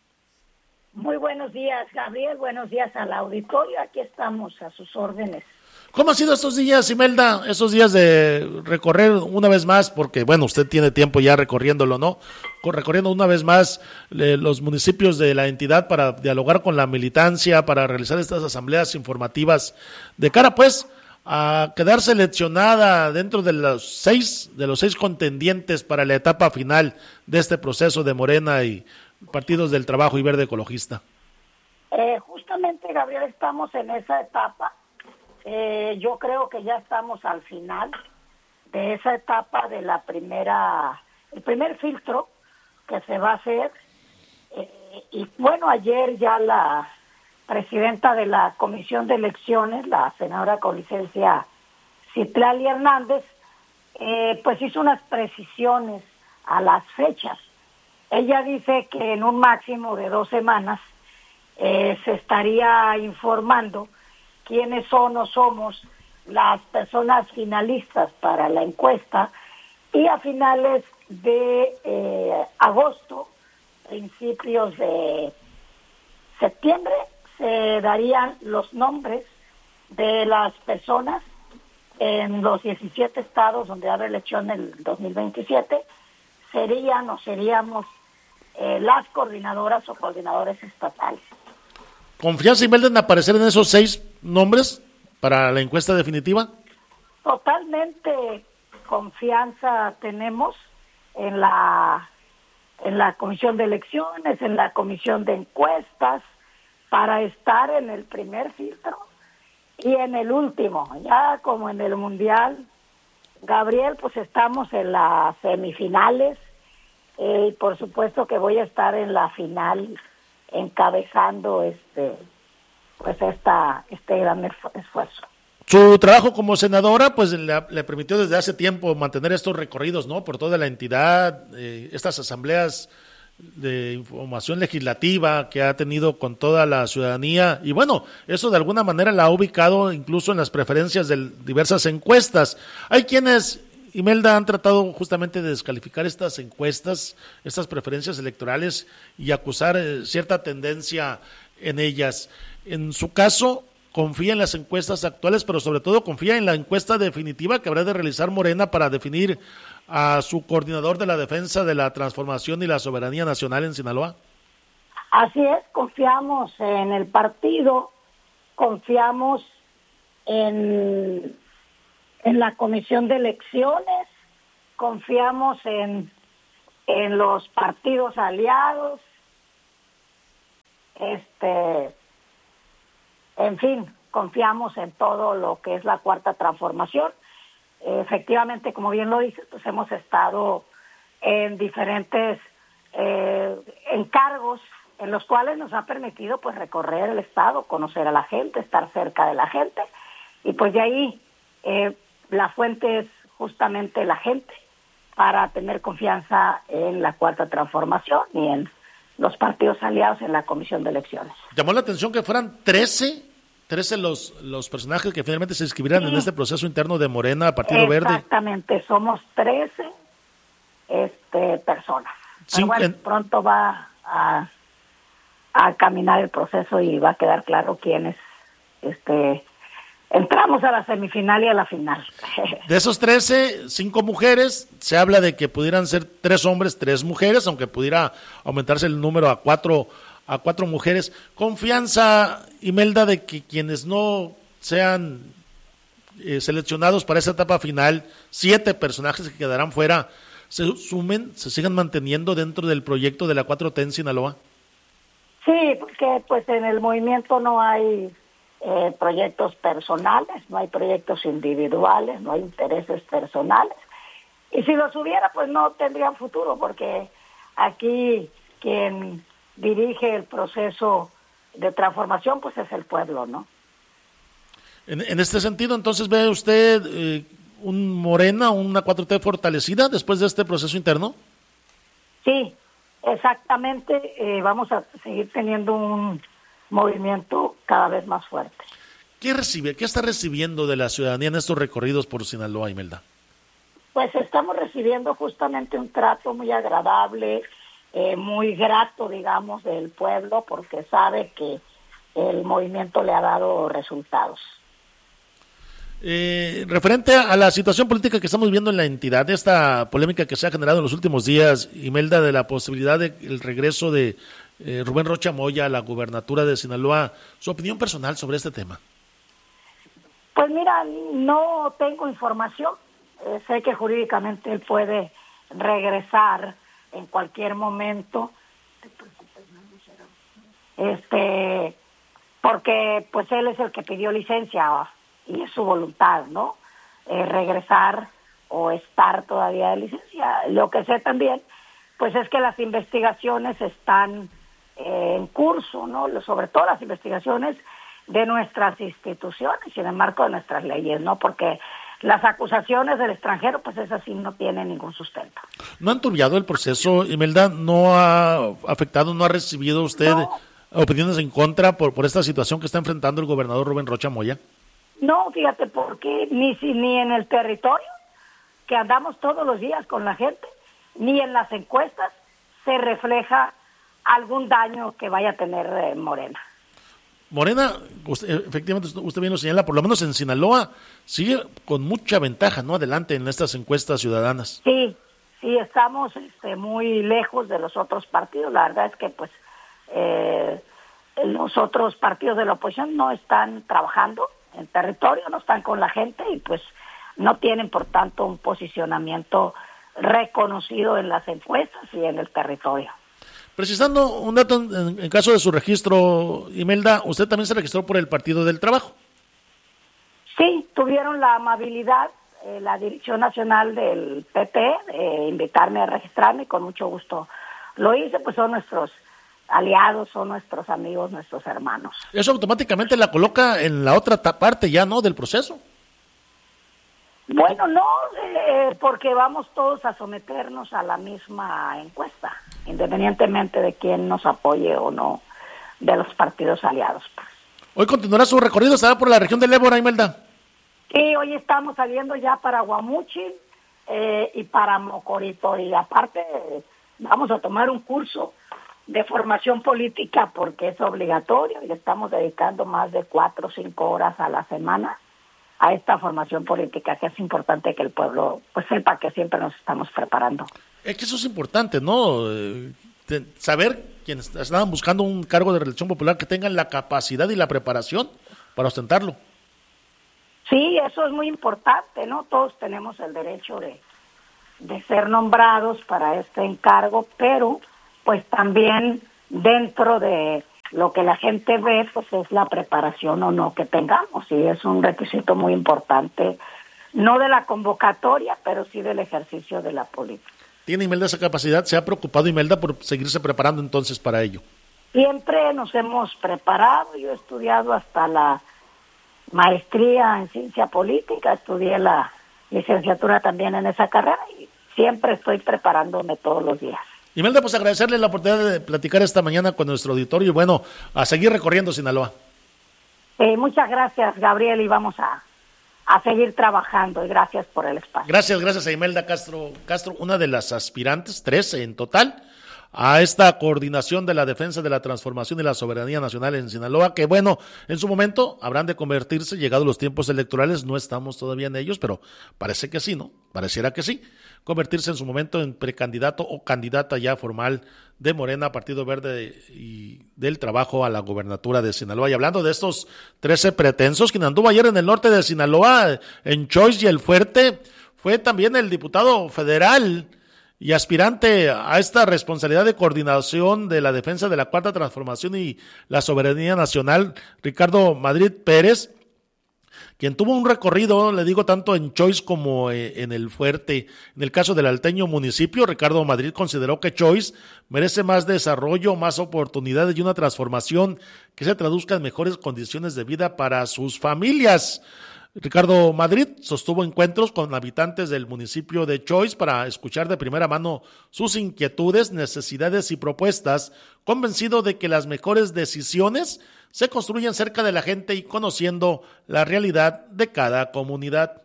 Muy buenos días, Gabriel. Buenos días al auditorio. Aquí estamos a sus órdenes. ¿Cómo han sido estos días, Imelda? Esos días de recorrer una vez más, porque bueno, usted tiene tiempo ya recorriéndolo, ¿no? Recorriendo una vez más los municipios de la entidad para dialogar con la militancia, para realizar estas asambleas informativas de cara, pues, a quedar seleccionada dentro de los seis contendientes para la etapa final de este proceso de Morena y Partidos del Trabajo y Verde Ecologista. Justamente, Gabriel, estamos en esa etapa. Yo creo que ya estamos al final de esa etapa de el primer filtro que se va a hacer. Y bueno, ayer ya la presidenta de la Comisión de Elecciones, la senadora con licencia Citlali Hernández, pues hizo unas precisiones a las fechas. Ella dice que en un máximo de 2 semanas se estaría informando quiénes son o somos las personas finalistas para la encuesta, y a finales de agosto, principios de septiembre, se darían los nombres de las personas en los 17 estados donde habrá elección en el 2027, seríamos las coordinadoras o coordinadores estatales. ¿Confías, Imelda, en aparecer en esos 6 nombres para la encuesta definitiva? Totalmente confianza tenemos en la Comisión de Elecciones, en la Comisión de Encuestas, para estar en el primer filtro y en el último. Ya como en el Mundial, Gabriel, pues estamos en las semifinales, y por supuesto que voy a estar en la final encabezando este gran esfuerzo. Su trabajo como senadora pues le permitió desde hace tiempo mantener estos recorridos, ¿no?, por toda la entidad, estas asambleas de información legislativa que ha tenido con toda la ciudadanía, y bueno, eso de alguna manera la ha ubicado incluso en las preferencias de diversas encuestas. Hay quienes, Imelda, han tratado justamente de descalificar estas encuestas, estas preferencias electorales, y acusar cierta tendencia en ellas. En su caso, confía en las encuestas actuales, pero sobre todo confía en la encuesta definitiva que habrá de realizar Morena para definir a su coordinador de la defensa de la transformación y la soberanía nacional en Sinaloa. Así es, confiamos en el partido, confiamos en la Comisión de Elecciones, confiamos en los partidos aliados, en fin, confiamos en todo lo que es la Cuarta Transformación. Efectivamente, como bien lo dices, pues hemos estado en diferentes encargos en los cuales nos ha permitido pues recorrer el estado, conocer a la gente, estar cerca de la gente, y pues de ahí la fuente es justamente la gente, para tener confianza en la Cuarta Transformación y en los partidos aliados en la Comisión de Elecciones. Llamó la atención que fueran 13 los personajes que finalmente se inscribirán en este proceso interno de Morena, Partido Verde. Exactamente, somos 13 personas. Bueno, pronto va a caminar el proceso y va a quedar claro quiénes entramos a la semifinal y a la final. De esos 13, 5 mujeres, se habla de que pudieran ser 3 hombres, 3 mujeres, aunque pudiera aumentarse el número a 4 mujeres. Confianza, Imelda, de que quienes no sean seleccionados para esa etapa final, 7 personajes que quedarán fuera, se sumen, se sigan manteniendo dentro del proyecto de la 4T en Sinaloa. Sí, porque pues en el movimiento no hay proyectos personales, no hay proyectos individuales, no hay intereses personales, y si los hubiera pues no tendrían futuro, porque aquí quien dirige el proceso de transformación pues es el pueblo, ¿no? En este sentido, entonces, ¿ve usted un Morena, una 4T fortalecida después de este proceso interno? Sí, exactamente, vamos a seguir teniendo un movimiento cada vez más fuerte. ¿Qué está recibiendo de la ciudadanía en estos recorridos por Sinaloa, Imelda? Pues estamos recibiendo justamente un trato muy agradable, muy grato, digamos, del pueblo, porque sabe que el movimiento le ha dado resultados. Referente a la situación política que estamos viendo en la entidad, esta polémica que se ha generado en los últimos días, Imelda, de la posibilidad del regreso de Rubén Rocha Moya a la gubernatura de Sinaloa, su opinión personal sobre este tema. Pues mira, no tengo información, sé que jurídicamente él puede regresar en cualquier momento, porque pues él es el que pidió licencia y es su voluntad, ¿no? Regresar o estar todavía de licencia. Lo que sé también, pues es que las investigaciones están en curso, ¿no? Sobre todo las investigaciones de nuestras instituciones y en el marco de nuestras leyes, ¿no? Porque las acusaciones del extranjero, pues esas sí no tienen ningún sustento. ¿No ha enturbiado el proceso, Imelda? ¿No ha afectado, no ha recibido usted opiniones en contra por esta situación que está enfrentando el gobernador Rubén Rocha Moya? No, fíjate, porque ni en el territorio, que andamos todos los días con la gente, ni en las encuestas se refleja algún daño que vaya a tener Morena. Morena, efectivamente, usted bien lo señala, por lo menos en Sinaloa, sigue con mucha ventaja, ¿no? Adelante en estas encuestas ciudadanas. Sí, estamos muy lejos de los otros partidos. La verdad es que, pues, los otros partidos de la oposición no están trabajando en territorio, no están con la gente y, pues, no tienen, por tanto, un posicionamiento reconocido en las encuestas y en el territorio. Precisando un dato, en caso de su registro, Imelda, usted también se registró por el Partido del Trabajo. Sí, tuvieron la amabilidad, la Dirección Nacional del PT, de invitarme a registrarme y con mucho gusto lo hice, pues son nuestros aliados, son nuestros amigos, nuestros hermanos. Eso automáticamente la coloca en la otra parte ya, ¿no?, del proceso. Bueno, no, porque vamos todos a someternos a la misma encuesta, independientemente de quién nos apoye o no de los partidos aliados. Hoy continuará su recorrido, estará por la región del Ébora, Imelda. Sí, hoy estamos saliendo ya para Guamuchil y para Mocorito, y aparte vamos a tomar un curso de formación política porque es obligatorio y le estamos dedicando más de 4 o 5 horas a la semana a esta formación política, que es importante que el pueblo pues sepa que siempre nos estamos preparando. Es que eso es importante, ¿no? Saber quienes estaban buscando un cargo de reelección popular que tengan la capacidad y la preparación ostentarlo. Sí, eso es muy importante, ¿no? Todos tenemos el derecho de ser nombrados para este encargo, pero pues también dentro de lo que la gente ve, pues es la preparación o no que tengamos, y es un requisito muy importante, no de la convocatoria, pero sí del ejercicio de la política. ¿Tiene Imelda esa capacidad? ¿Se ha preocupado Imelda por seguirse preparando entonces para ello? Siempre nos hemos preparado. Yo he estudiado hasta la maestría en ciencia política, estudié la licenciatura también en esa carrera y siempre estoy preparándome todos los días. Imelda, pues agradecerle la oportunidad de platicar esta mañana con nuestro auditorio y bueno, a seguir recorriendo Sinaloa. Muchas gracias, Gabriel, y vamos a seguir trabajando, y gracias por el espacio. Gracias a Imelda Castro, una de las aspirantes, 13 en total, a esta coordinación de la defensa de la transformación y la soberanía nacional en Sinaloa, que bueno, en su momento habrán de convertirse, llegados los tiempos electorales, no estamos todavía en ellos, pero parece que sí, ¿no? Pareciera que sí, convertirse en su momento en precandidato o candidata ya formal de Morena, Partido Verde y del Trabajo a la gobernatura de Sinaloa. Y hablando de estos 13 pretensos, quien anduvo ayer en el norte de Sinaloa, en Choix y El Fuerte, fue también el diputado federal y aspirante a esta responsabilidad de coordinación de la defensa de la Cuarta Transformación y la soberanía nacional, Ricardo Madrid Pérez, quien tuvo un recorrido, le digo, tanto en Choix como en El Fuerte. En el caso del alteño municipio, Ricardo Madrid consideró que Choix merece más desarrollo, más oportunidades y una transformación que se traduzca en mejores condiciones de vida para sus familias. Ricardo Madrid sostuvo encuentros con habitantes del municipio de Choix para escuchar de primera mano sus inquietudes, necesidades y propuestas, convencido de que las mejores decisiones se construyen cerca de la gente y conociendo la realidad de cada comunidad.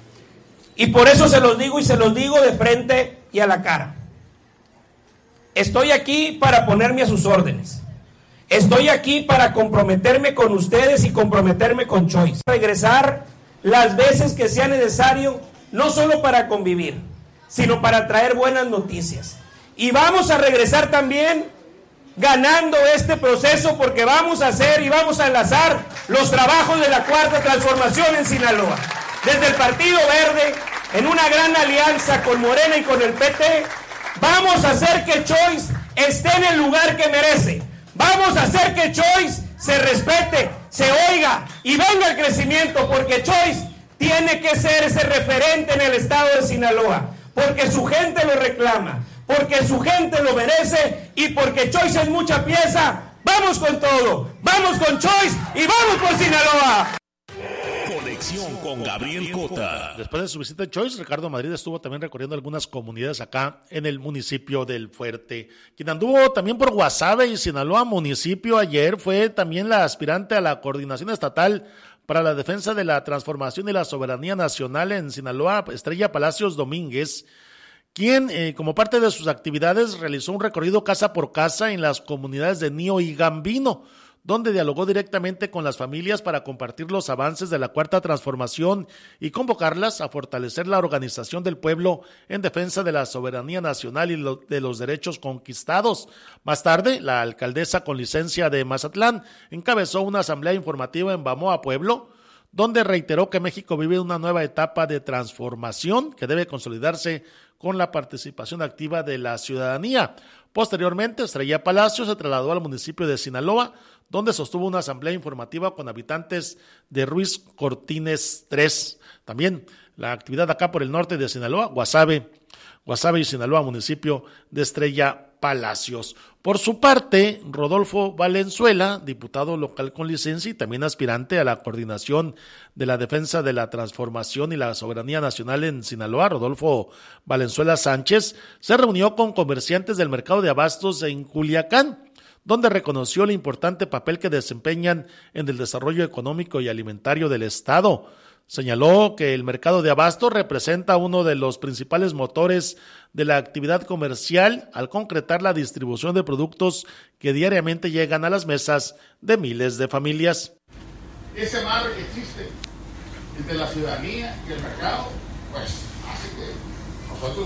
Y por eso se los digo de frente y a la cara. Estoy aquí para ponerme a sus órdenes. Estoy aquí para comprometerme con ustedes y comprometerme con Choix. Regresar las veces que sea necesario, no solo para convivir, sino para traer buenas noticias. Y vamos a regresar también ganando este proceso, porque vamos a hacer y vamos a enlazar los trabajos de la Cuarta Transformación en Sinaloa. Desde el Partido Verde, en una gran alianza con Morena y con el PT, vamos a hacer que Choix esté en el lugar que merece. Vamos a hacer que Choix se respete, se oiga y venga el crecimiento, porque Choix tiene que ser ese referente en el estado de Sinaloa, porque su gente lo reclama, porque su gente lo merece y porque Choix es mucha pieza. Vamos con todo, vamos con Choix y vamos por Sinaloa. Conexión con Gabriel Cota. Después de su visita en Choix, Ricardo Madrid estuvo también recorriendo algunas comunidades acá en el municipio del Fuerte. Quien anduvo también por Guasave y Sinaloa municipio ayer fue también la aspirante a la coordinación estatal para la defensa de la transformación y la soberanía nacional en Sinaloa, Estrella Palacios Domínguez, quien como parte de sus actividades realizó un recorrido casa por casa en las comunidades de Nío y Gambino, donde dialogó directamente con las familias para compartir los avances de la Cuarta Transformación y convocarlas a fortalecer la organización del pueblo en defensa de la soberanía nacional y de los derechos conquistados. Más tarde, la alcaldesa con licencia de Mazatlán encabezó una asamblea informativa en Bamoa Pueblo, donde reiteró que México vive una nueva etapa de transformación que debe consolidarse con la participación activa de la ciudadanía. Posteriormente, Estrella Palacio se trasladó al municipio de Sinaloa, donde sostuvo una asamblea informativa con habitantes de Ruiz Cortines 3. También la actividad acá por el norte de Sinaloa, Guasave y Sinaloa, municipio de Estrella Palacios. Por su parte, Rodolfo Valenzuela, diputado local con licencia y también aspirante a la coordinación de la defensa de la transformación y la soberanía nacional en Sinaloa, Rodolfo Valenzuela Sánchez, se reunió con comerciantes del mercado de abastos en Culiacán, donde reconoció el importante papel que desempeñan en el desarrollo económico y alimentario del Estado. Señaló que el mercado de abastos representa uno de los principales motores de la actividad comercial al concretar la distribución de productos que diariamente llegan a las mesas de miles de familias. Ese amarre que existe entre la ciudadanía y el mercado, pues hace que nosotros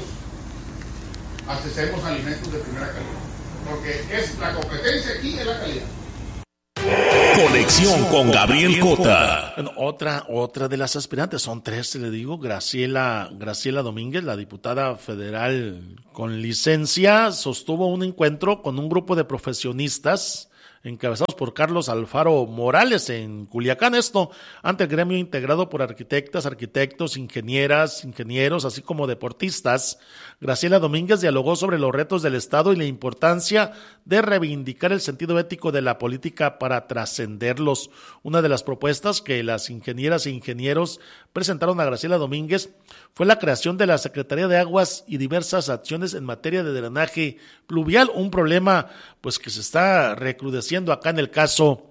accesemos alimentos de primera calidad, porque es la competencia aquí es la calidad. Conexión con Gabriel Cota. Bueno, otra de las aspirantes, son 3, le digo, Graciela Domínguez, la diputada federal con licencia, sostuvo un encuentro con un grupo de profesionistas encabezados por Carlos Alfaro Morales en Culiacán, esto ante el gremio integrado por arquitectas, arquitectos, ingenieros, así como deportistas. Graciela Domínguez dialogó sobre los retos del Estado y la importancia de reivindicar el sentido ético de la política para trascenderlos. Una de las propuestas que las ingenieras e ingenieros presentaron a Graciela Domínguez fue la creación de la Secretaría de Aguas y diversas acciones en materia de drenaje pluvial, un problema pues que se está recrudeciendo acá en el caso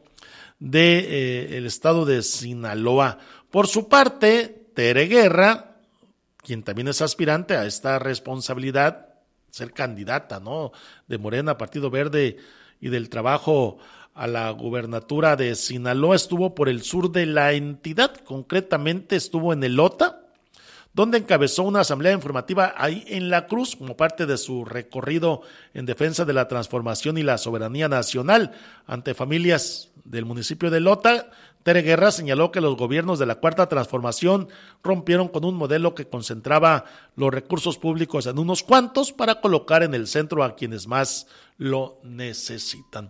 de el estado de Sinaloa. Por su parte, Tere Guerra, quien también es aspirante a esta responsabilidad, ser candidata, ¿no?, de Morena, Partido Verde y del Trabajo a la gubernatura de Sinaloa, estuvo por el sur de la entidad, concretamente estuvo en Elota, donde encabezó una asamblea informativa ahí en La Cruz como parte de su recorrido en defensa de la transformación y la soberanía nacional ante familias del municipio de Elota. Tere Guerra señaló que los gobiernos de la Cuarta Transformación rompieron con un modelo que concentraba los recursos públicos en unos cuantos para colocar en el centro a quienes más lo necesitan.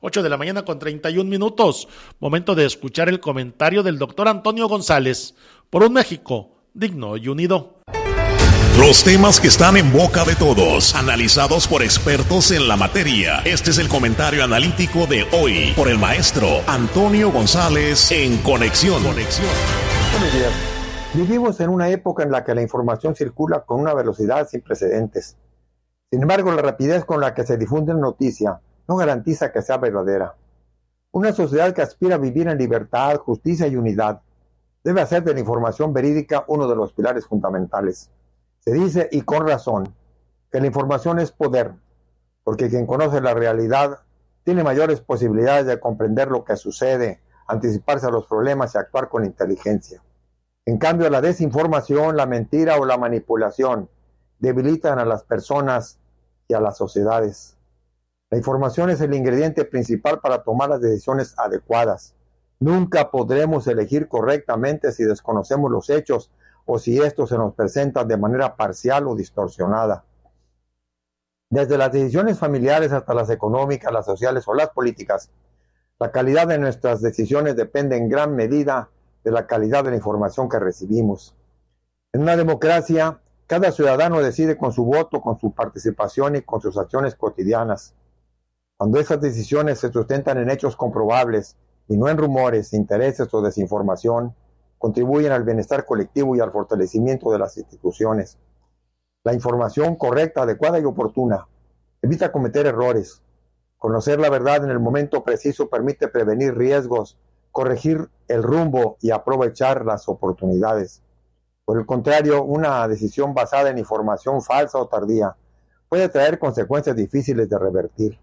8:31 a.m, momento de escuchar el comentario del doctor Antonio González por un México digno y unido. Los temas que están en boca de todos, analizados por expertos en la materia. Este es el comentario analítico de hoy por el maestro Antonio González en Conexión. Buenos días. Vivimos en una época en la que la información circula con una velocidad sin precedentes. Sin embargo, la rapidez con la que se difunde la noticia no garantiza que sea verdadera. Una sociedad que aspira a vivir en libertad, justicia y unidad debe hacer de la información verídica uno de los pilares fundamentales. Se dice, y con razón, que la información es poder, porque quien conoce la realidad tiene mayores posibilidades de comprender lo que sucede, anticiparse a los problemas y actuar con inteligencia. En cambio, la desinformación, la mentira o la manipulación debilitan a las personas y a las sociedades. La información es el ingrediente principal para tomar las decisiones adecuadas. Nunca podremos elegir correctamente si desconocemos los hechos o si estos se nos presentan de manera parcial o distorsionada. Desde las decisiones familiares hasta las económicas, las sociales o las políticas, la calidad de nuestras decisiones depende en gran medida de la calidad de la información que recibimos. En una democracia, cada ciudadano decide con su voto, con su participación y con sus acciones cotidianas. Cuando esas decisiones se sustentan en hechos comprobables y no en rumores, intereses o desinformación, contribuyen al bienestar colectivo y al fortalecimiento de las instituciones. La información correcta, adecuada y oportuna evita cometer errores. Conocer la verdad en el momento preciso permite prevenir riesgos, corregir el rumbo y aprovechar las oportunidades. Por el contrario, una decisión basada en información falsa o tardía puede traer consecuencias difíciles de revertir.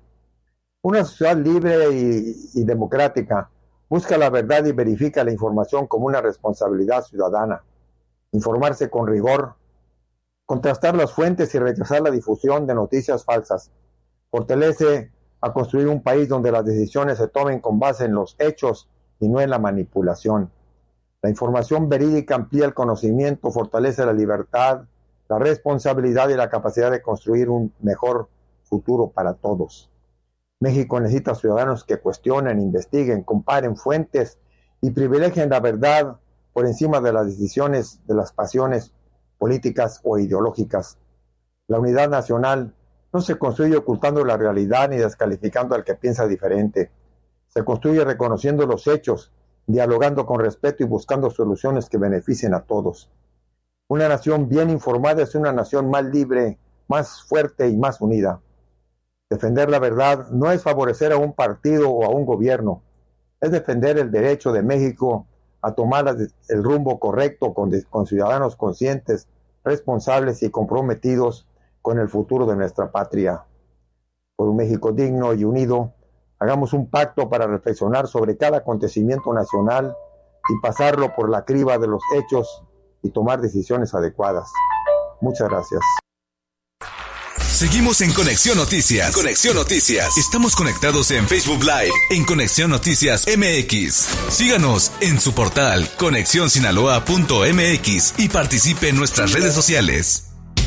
Una sociedad libre y democrática busca la verdad y verifica la información como una responsabilidad ciudadana. Informarse con rigor, contrastar las fuentes y rechazar la difusión de noticias falsas fortalece a construir un país donde las decisiones se tomen con base en los hechos y no en la manipulación. La información verídica amplía el conocimiento, fortalece la libertad, la responsabilidad y la capacidad de construir un mejor futuro para todos. México necesita ciudadanos que cuestionen, investiguen, comparen fuentes y privilegien la verdad por encima de las decisiones de las pasiones políticas o ideológicas. La unidad nacional no se construye ocultando la realidad ni descalificando al que piensa diferente. Se construye reconociendo los hechos, dialogando con respeto y buscando soluciones que beneficien a todos. Una nación bien informada es una nación más libre, más fuerte y más unida. Defender la verdad no es favorecer a un partido o a un gobierno, es defender el derecho de México a tomar el rumbo correcto con ciudadanos conscientes, responsables y comprometidos con el futuro de nuestra patria. Por un México digno y unido, hagamos un pacto para reflexionar sobre cada acontecimiento nacional y pasarlo por la criba de los hechos y tomar decisiones adecuadas. Muchas gracias. Seguimos en Conexión Noticias. Conexión Noticias. Estamos conectados en Facebook Live, en Conexión Noticias MX. Síganos en su portal conexionsinaloa.mx y participe en nuestras redes sociales.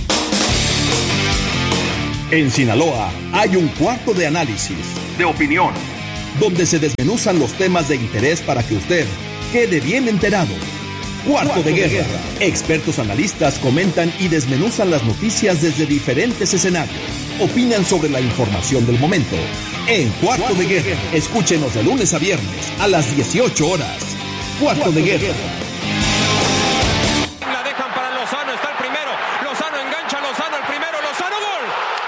En Sinaloa hay un cuarto de análisis, de opinión, donde se desmenuzan los temas de interés para que usted quede bien enterado. Cuarto de Guerra. Expertos analistas comentan y desmenuzan las noticias desde diferentes escenarios. Opinan sobre la información del momento. En Cuarto de Guerra. Escúchenos de lunes a viernes a las 18 horas. Cuarto de Guerra. La dejan para Lozano, está el primero. Lozano engancha, Lozano el primero, Lozano gol.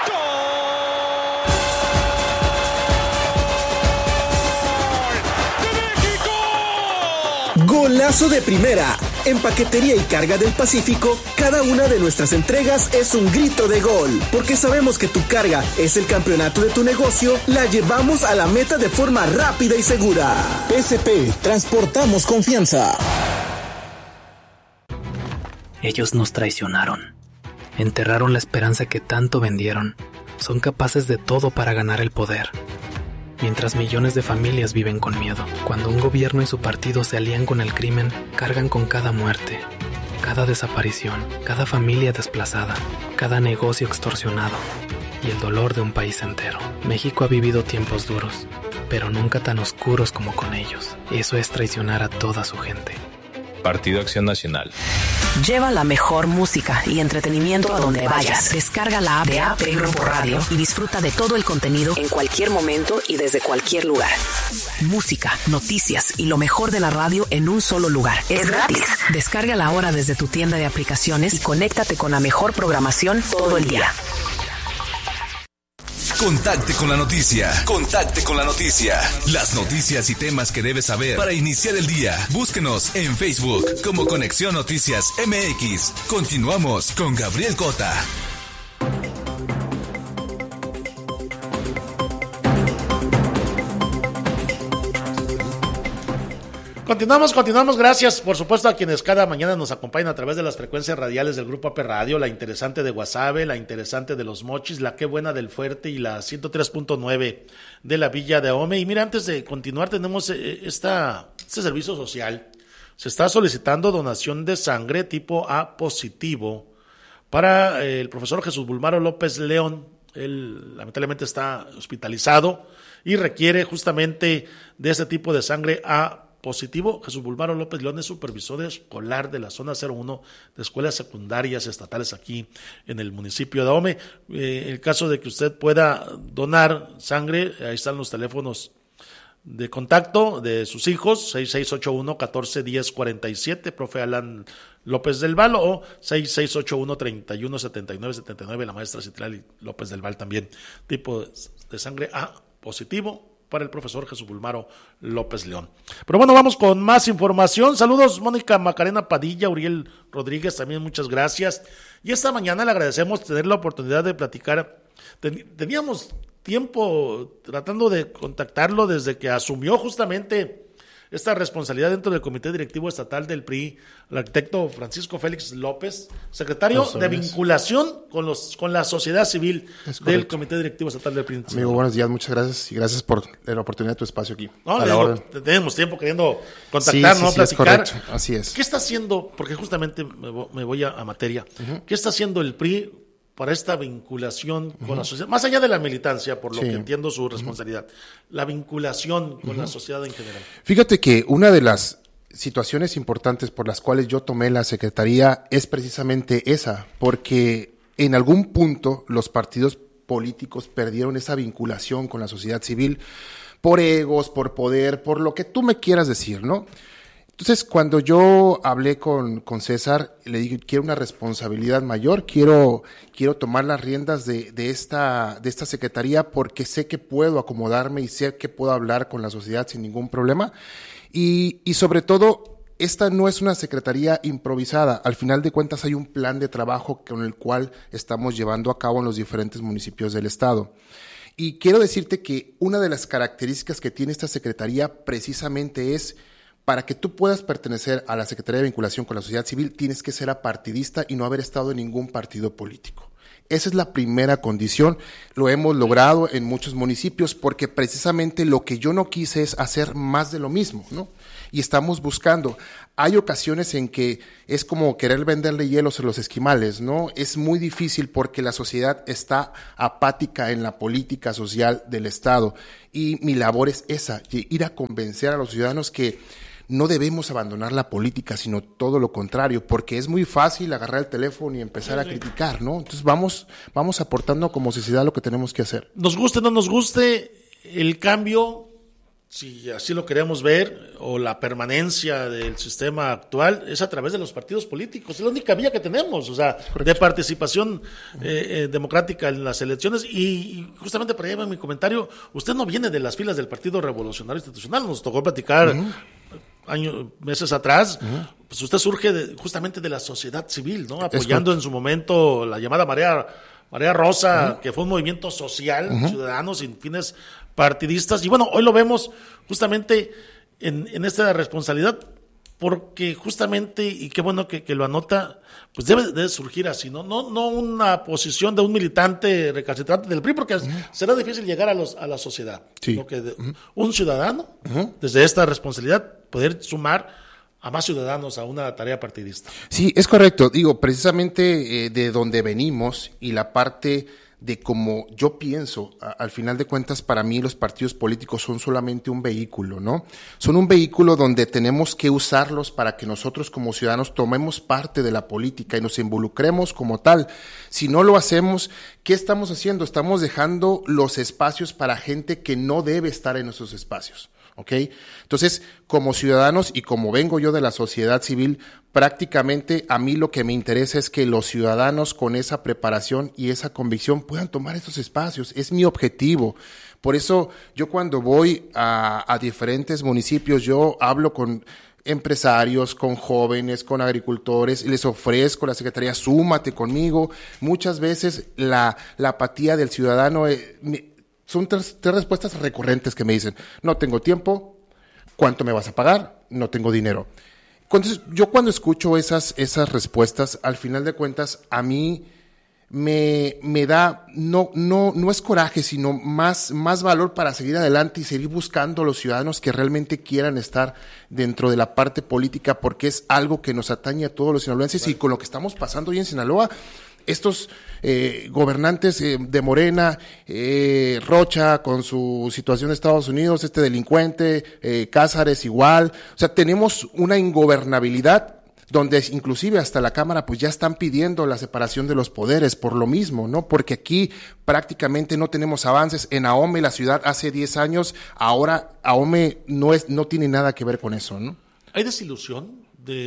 ¡Gol! ¡De México! Golazo de primera. En Paquetería y Carga del Pacífico, cada una de nuestras entregas es un grito de gol. Porque sabemos que tu carga es el campeonato de tu negocio, la llevamos a la meta de forma rápida y segura. PSP, transportamos confianza. Ellos nos traicionaron. Enterraron la esperanza que tanto vendieron. Son capaces de todo para ganar el poder. Mientras millones de familias viven con miedo. Cuando un gobierno y su partido se alían con el crimen, cargan con cada muerte, cada desaparición, cada familia desplazada, cada negocio extorsionado y el dolor de un país entero. México ha vivido tiempos duros, pero nunca tan oscuros como con ellos. Eso es traicionar a toda su gente. Partido Acción Nacional. Lleva la mejor música y entretenimiento a donde vayas. Descarga la app de AP Grupo Radio y disfruta de todo el contenido en cualquier momento y desde cualquier lugar. Música, noticias y lo mejor de la radio en un solo lugar. Es gratis. Descárgala ahora desde tu tienda de aplicaciones y conéctate con la mejor programación todo el día. Contacte con la noticia. Contacte con la noticia. Las noticias y temas que debes saber para iniciar el día. Búsquenos en Facebook como Conexión Noticias MX. Continuamos con Gabriel Cota. Continuamos. Gracias, por supuesto, a quienes cada mañana nos acompañan a través de las frecuencias radiales del Grupo AP Radio, la interesante de Guasave, la interesante de Los Mochis, la Qué Buena del Fuerte y la 103.9 de la Villa de Ahome. Y mira, antes de continuar, tenemos este servicio social. Se está solicitando donación de sangre tipo A positivo para el profesor Jesús Bulmaro López León. Él lamentablemente está hospitalizado y requiere justamente de este tipo de sangre A positivo. Jesús Bulmaro López León es supervisor escolar de la zona 01 de escuelas secundarias estatales aquí en el municipio de Ahome. El caso de que usted pueda donar sangre, ahí están los teléfonos de contacto de sus hijos, 6681-141047, profe Alan López del Val, o 6681-317979, la maestra Citlali López del Val también. Tipo de sangre A positivo para el profesor Jesús Bulmaro López León. Pero bueno, vamos con más información. Saludos, Mónica Macarena Padilla, Uriel Rodríguez, también muchas gracias. Y esta mañana le agradecemos tener la oportunidad de platicar. Teníamos tiempo tratando de contactarlo desde que asumió justamente esta responsabilidad dentro del Comité Directivo Estatal del PRI, el arquitecto Francisco Félix López, secretario de vinculación con la sociedad civil del Comité Directivo Estatal del PRI. Amigo, buenos días, muchas gracias y gracias por la oportunidad de tu espacio aquí. No, tenemos tiempo queriendo contactar, sí, ¿no? Platicar. Es correcto. Así es. ¿Qué está haciendo? Porque justamente me voy a materia. ¿Qué está haciendo el PRI para esta vinculación con la sociedad? Más allá de la militancia, por lo que entiendo su responsabilidad, la vinculación con la sociedad en general. Fíjate que una de las situaciones importantes por las cuales yo tomé la secretaría es precisamente esa, porque en algún punto los partidos políticos perdieron esa vinculación con la sociedad civil por egos, por poder, por lo que tú me quieras decir, ¿no? Entonces, cuando yo hablé con César, le dije, quiero una responsabilidad mayor, quiero tomar las riendas de esta secretaría porque sé que puedo acomodarme y sé que puedo hablar con la sociedad sin ningún problema. Y sobre todo, esta no es una secretaría improvisada. Al final de cuentas, hay un plan de trabajo con el cual estamos llevando a cabo en los diferentes municipios del estado. Y quiero decirte que una de las características que tiene esta secretaría precisamente es: para que tú puedas pertenecer a la Secretaría de Vinculación con la Sociedad Civil, tienes que ser apartidista y no haber estado en ningún partido político. Esa es la primera condición. Lo hemos logrado en muchos municipios porque precisamente lo que yo no quise es hacer más de lo mismo, ¿no? Y estamos buscando. Hay ocasiones en que es como querer venderle hielos a los esquimales, ¿no? Es muy difícil porque la sociedad está apática en la política social del Estado. Y mi labor es esa, ir a convencer a los ciudadanos que no debemos abandonar la política, sino todo lo contrario, porque es muy fácil agarrar el teléfono y empezar a criticar, ¿no? Entonces vamos aportando como sociedad lo que tenemos que hacer. Nos guste o no nos guste, el cambio, si así lo queremos ver, o la permanencia del sistema actual, es a través de los partidos políticos. Es la única vía que tenemos, o sea, de participación democrática en las elecciones. Y justamente para allá va mi comentario, usted no viene de las filas del Partido Revolucionario Institucional, nos tocó platicar meses atrás, pues usted surge justamente de la sociedad civil, ¿no? Apoyando en su momento la llamada Marea Rosa, que fue un movimiento social, ciudadano, sin fines partidistas. Y bueno, hoy lo vemos justamente en esta responsabilidad, porque justamente, y qué bueno que lo anota, pues debe surgir así, no una posición de un militante recalcitrante del PRI, porque será difícil llegar a la sociedad. Sí. Lo que un ciudadano, desde esta responsabilidad, poder sumar a más ciudadanos a una tarea partidista. Sí, es correcto. Digo, precisamente de donde venimos y la parte de cómo yo pienso, al final de cuentas, para mí los partidos políticos son solamente un vehículo, ¿no? Son un vehículo donde tenemos que usarlos para que nosotros como ciudadanos tomemos parte de la política y nos involucremos como tal. Si no lo hacemos, ¿qué estamos haciendo? Estamos dejando los espacios para gente que no debe estar en esos espacios. ¿Ok? Entonces, como ciudadanos y como vengo yo de la sociedad civil, prácticamente a mí lo que me interesa es que los ciudadanos con esa preparación y esa convicción puedan tomar estos espacios. Es mi objetivo. Por eso yo cuando voy a diferentes municipios, yo hablo con empresarios, con jóvenes, con agricultores, y les ofrezco la Secretaría, súmate conmigo. Muchas veces la apatía del ciudadano son tres respuestas recurrentes que me dicen: no tengo tiempo, ¿cuánto me vas a pagar? No tengo dinero. Entonces, yo cuando escucho esas respuestas, al final de cuentas, a mí me da, no es coraje, sino más valor para seguir adelante y seguir buscando a los ciudadanos que realmente quieran estar dentro de la parte política, porque es algo que nos atañe a todos los sinaloenses. Bueno. Y con lo que estamos pasando hoy en Sinaloa, estos gobernantes de Morena, Rocha con su situación de Estados Unidos, este delincuente, Cázares igual, o sea, tenemos una ingobernabilidad donde inclusive hasta la Cámara pues ya están pidiendo la separación de los poderes por lo mismo, ¿no? Porque aquí prácticamente no tenemos avances. En Ahome, la ciudad, hace 10 años, ahora Ahome no tiene nada que ver con eso, ¿no? ¿Hay desilusión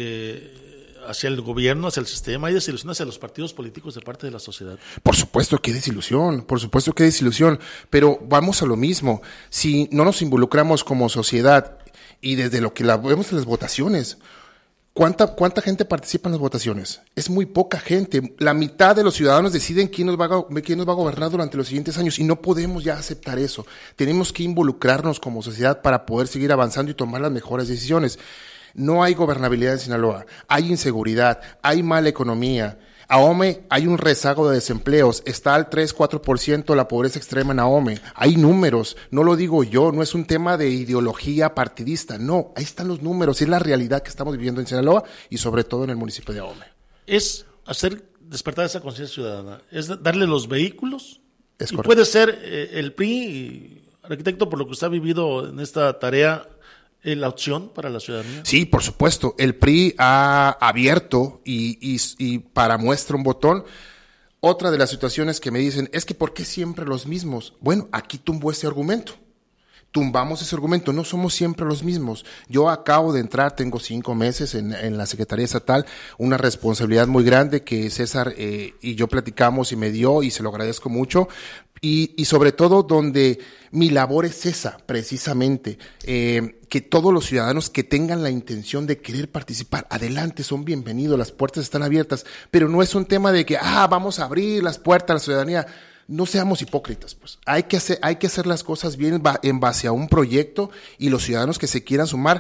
hacia el gobierno, hacia el sistema? ¿Hay desilusión hacia los partidos políticos de parte de la sociedad? Por supuesto que hay desilusión, pero vamos a lo mismo. Si no nos involucramos como sociedad y desde lo que vemos en las votaciones, ¿cuánta gente participa en las votaciones? Es muy poca gente. La mitad de los ciudadanos deciden quién nos va a gobernar durante los siguientes años y no podemos ya aceptar eso. Tenemos que involucrarnos como sociedad para poder seguir avanzando y tomar las mejores decisiones. No hay gobernabilidad en Sinaloa, hay inseguridad, hay mala economía. Ahome, hay un rezago de desempleos, está al 3-4% la pobreza extrema en Ahome. Hay números, no lo digo yo, no es un tema de ideología partidista, no, ahí están los números, es la realidad que estamos viviendo en Sinaloa y sobre todo en el municipio de Ahome. Es despertar esa conciencia ciudadana, es darle los vehículos, es y correcto. Puede ser el PRI, arquitecto, por lo que usted ha vivido en esta tarea, la opción para la ciudadanía. Sí, por supuesto. El PRI ha abierto y para muestra un botón. Otra de las situaciones que me dicen es que ¿por qué siempre los mismos? Bueno, aquí tumbó ese argumento. Tumbamos ese argumento, no somos siempre los mismos. Yo acabo de entrar, tengo 5 meses en la Secretaría Estatal, una responsabilidad muy grande que César y yo platicamos y me dio y se lo agradezco mucho. Y sobre todo donde mi labor es esa, precisamente, que todos los ciudadanos que tengan la intención de querer participar, adelante, son bienvenidos, las puertas están abiertas, pero no es un tema de que, vamos a abrir las puertas a la ciudadanía. No seamos hipócritas, pues. Hay que hacer las cosas bien en base a un proyecto y los ciudadanos que se quieran sumar,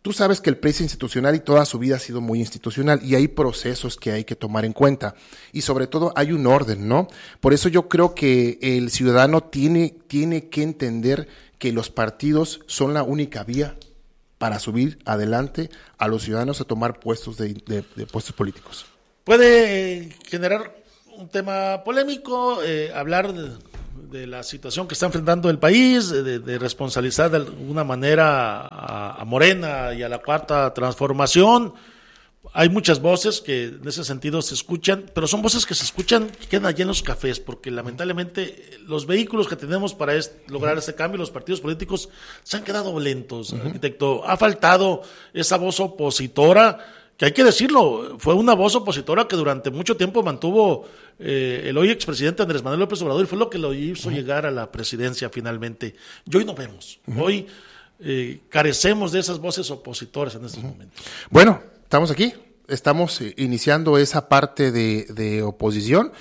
Tú sabes que el PRI es institucional y toda su vida ha sido muy institucional y hay procesos que hay que tomar en cuenta y sobre todo hay un orden, ¿no? Por eso yo creo que el ciudadano tiene que entender que los partidos son la única vía para subir adelante a los ciudadanos a tomar puestos de puestos políticos. Puede generar un tema polémico, hablar de la situación que está enfrentando el país, de responsabilizar de alguna manera a Morena y a la Cuarta Transformación. Hay muchas voces que en ese sentido se escuchan, pero son voces que se escuchan y quedan allí en los cafés, porque lamentablemente los vehículos que tenemos para lograr ese cambio, los partidos políticos, se han quedado lentos, arquitecto. Ha faltado esa voz opositora, que hay que decirlo, fue una voz opositora que durante mucho tiempo mantuvo el hoy expresidente Andrés Manuel López Obrador y fue lo que lo hizo llegar a la presidencia finalmente. Y hoy no vemos, hoy carecemos de esas voces opositoras en estos momentos. Bueno, estamos aquí, estamos iniciando esa parte de oposición.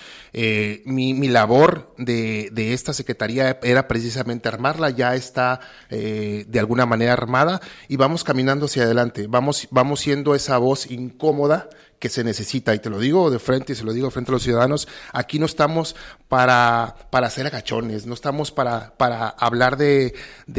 Mi labor de esta secretaría era precisamente armarla, ya está de alguna manera armada y vamos caminando hacia adelante, vamos siendo esa voz incómoda que se necesita, y te lo digo de frente y se lo digo frente a los ciudadanos. Aquí no estamos para hacer agachones, no estamos para hablar de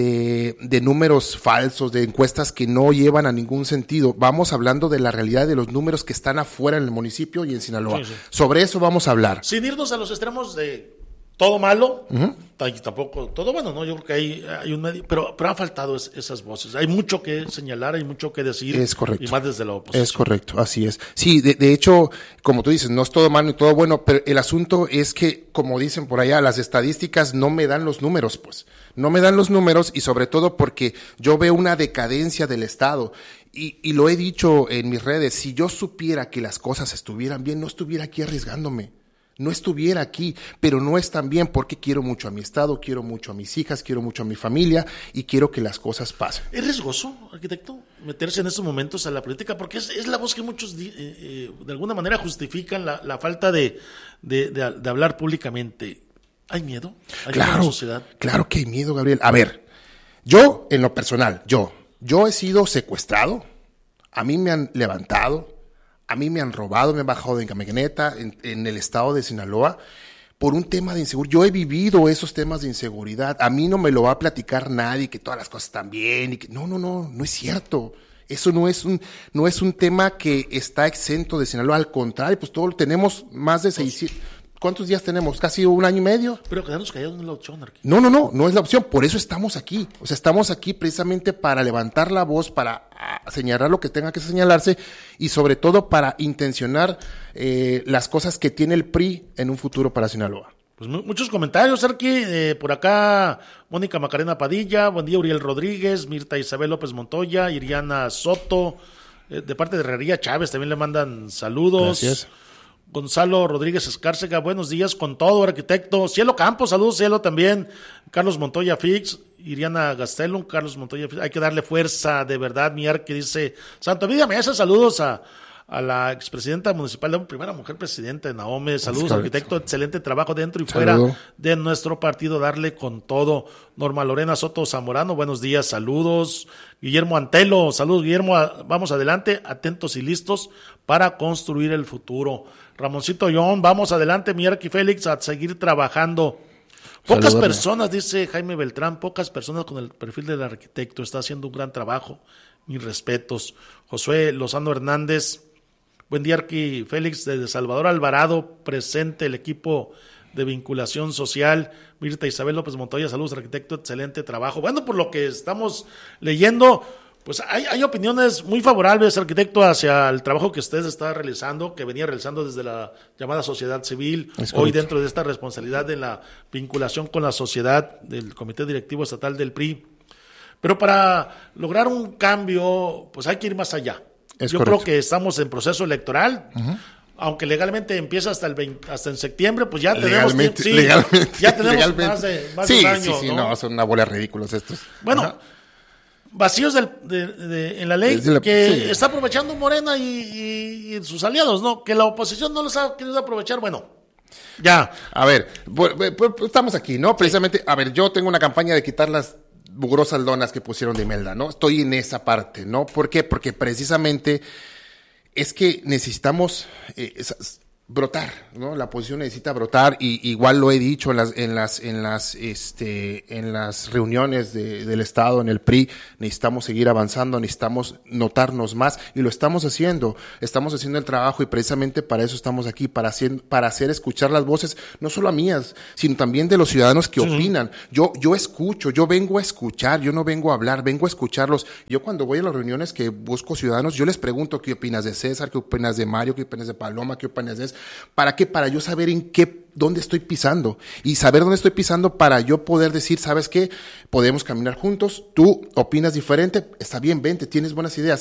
números falsos, de encuestas que no llevan a ningún sentido. Vamos hablando de la realidad de los números que están afuera en el municipio y en Sinaloa. Sí, sí. Sobre eso vamos a hablar. Sin irnos a los extremos de todo malo, tampoco todo bueno, ¿no? Yo creo que hay un medio, pero han faltado esas voces. Hay mucho que señalar, hay mucho que decir. Es correcto. Y más desde la oposición. Es correcto, así es. Sí, de hecho, como tú dices, no es todo malo y todo bueno, pero el asunto es que, como dicen por allá, las estadísticas no me dan los números, pues. No me dan los números y sobre todo porque yo veo una decadencia del Estado. Y lo he dicho en mis redes, si yo supiera que las cosas estuvieran bien, no estuviera aquí arriesgándome. No estuviera aquí, pero no es tan bien porque quiero mucho a mi estado, quiero mucho a mis hijas, quiero mucho a mi familia y quiero que las cosas pasen. ¿Es riesgoso, arquitecto, meterse en estos momentos a la política? Porque es la voz que muchos de alguna manera justifican la falta de hablar públicamente. ¿Hay miedo? ¿Hay miedo en la sociedad? Claro que hay miedo, Gabriel. A ver, yo en lo personal, yo he sido secuestrado, a mí me han levantado, a mí me han robado, me han bajado de camioneta en el estado de Sinaloa por un tema de inseguridad. Yo he vivido esos temas de inseguridad. A mí no me lo va a platicar nadie que todas las cosas están bien. Y que, no es cierto. Eso no es un tema que está exento de Sinaloa. Al contrario, pues todos tenemos más de 600... ¿Cuántos días tenemos? ¿Casi un año y medio? Pero quedarnos callados no es la opción, Arqui. No es la opción. Por eso estamos aquí. O sea, estamos aquí precisamente para levantar la voz, para señalar lo que tenga que señalarse y sobre todo para intencionar las cosas que tiene el PRI en un futuro para Sinaloa. Pues muchos comentarios, Arqui. Por acá, Mónica Macarena Padilla, buen día, Uriel Rodríguez, Mirta Isabel López Montoya, Iriana Soto, de parte de Herrería Chávez también le mandan saludos. Gracias. Gonzalo Rodríguez Escárcega, buenos días con todo, arquitecto. Cielo Campos, saludos, Cielo también. Carlos Montoya Fix, Iriana Gastelum, Carlos Montoya Fix. Hay que darle fuerza, de verdad, mi Arqui dice. Santo Vida Mesa, saludos a la expresidenta municipal, la primera mujer presidenta de Nahome. Saludos, arquitecto, excelente trabajo dentro y fuera de nuestro partido, darle con todo. Norma Lorena Soto Zamorano, buenos días, saludos. Guillermo Antelo, saludos, Guillermo, vamos adelante, atentos y listos para construir el futuro. Ramoncito John, vamos adelante, mi Arqui Félix, a seguir trabajando. Pocas personas, dice Jaime Beltrán, pocas personas con el perfil del arquitecto, está haciendo un gran trabajo, mis respetos. Josué Lozano Hernández, buen día, Arqui Félix, desde Salvador Alvarado, presente el equipo de vinculación social. Mirta Isabel López Montoya, saludos, arquitecto, excelente trabajo. Bueno, por lo que estamos leyendo, pues hay opiniones muy favorables, arquitecto, hacia el trabajo que usted está realizando, que venía realizando desde la llamada sociedad civil, hoy dentro de esta responsabilidad de la vinculación con la sociedad del Comité Directivo Estatal del PRI. Pero para lograr un cambio, pues hay que ir más allá. Yo creo que estamos en proceso electoral, aunque legalmente empieza hasta en septiembre, pues ya tenemos ya tenemos más de un año. No, son una bola de ridículos estos. Bueno, vacíos en la ley está aprovechando Morena y sus aliados, ¿no? Que la oposición no los ha querido aprovechar, bueno, ya. A ver, estamos aquí, ¿no? Precisamente, a ver, yo tengo una campaña de quitar mugrosas lonas que pusieron de Imelda, ¿no? Estoy en esa parte, ¿no? ¿Por qué? Porque precisamente es que necesitamos brotar, ¿no? La oposición necesita brotar, y igual lo he dicho en las reuniones del Estado, en el PRI, necesitamos seguir avanzando, necesitamos notarnos más, y lo estamos haciendo el trabajo, y precisamente para eso estamos aquí, para hacer escuchar las voces, no solo a mías, sino también de los ciudadanos que opinan. Yo escucho, yo vengo a escuchar, yo no vengo a hablar, vengo a escucharlos. Yo cuando voy a las reuniones que busco ciudadanos, yo les pregunto qué opinas de César, qué opinas de Mario, qué opinas de Paloma, qué opinas de eso. ¿Para qué? Para yo saber dónde estoy pisando, y saber dónde estoy pisando para yo poder decir, ¿sabes qué? Podemos caminar juntos, tú opinas diferente, está bien, vente, tienes buenas ideas.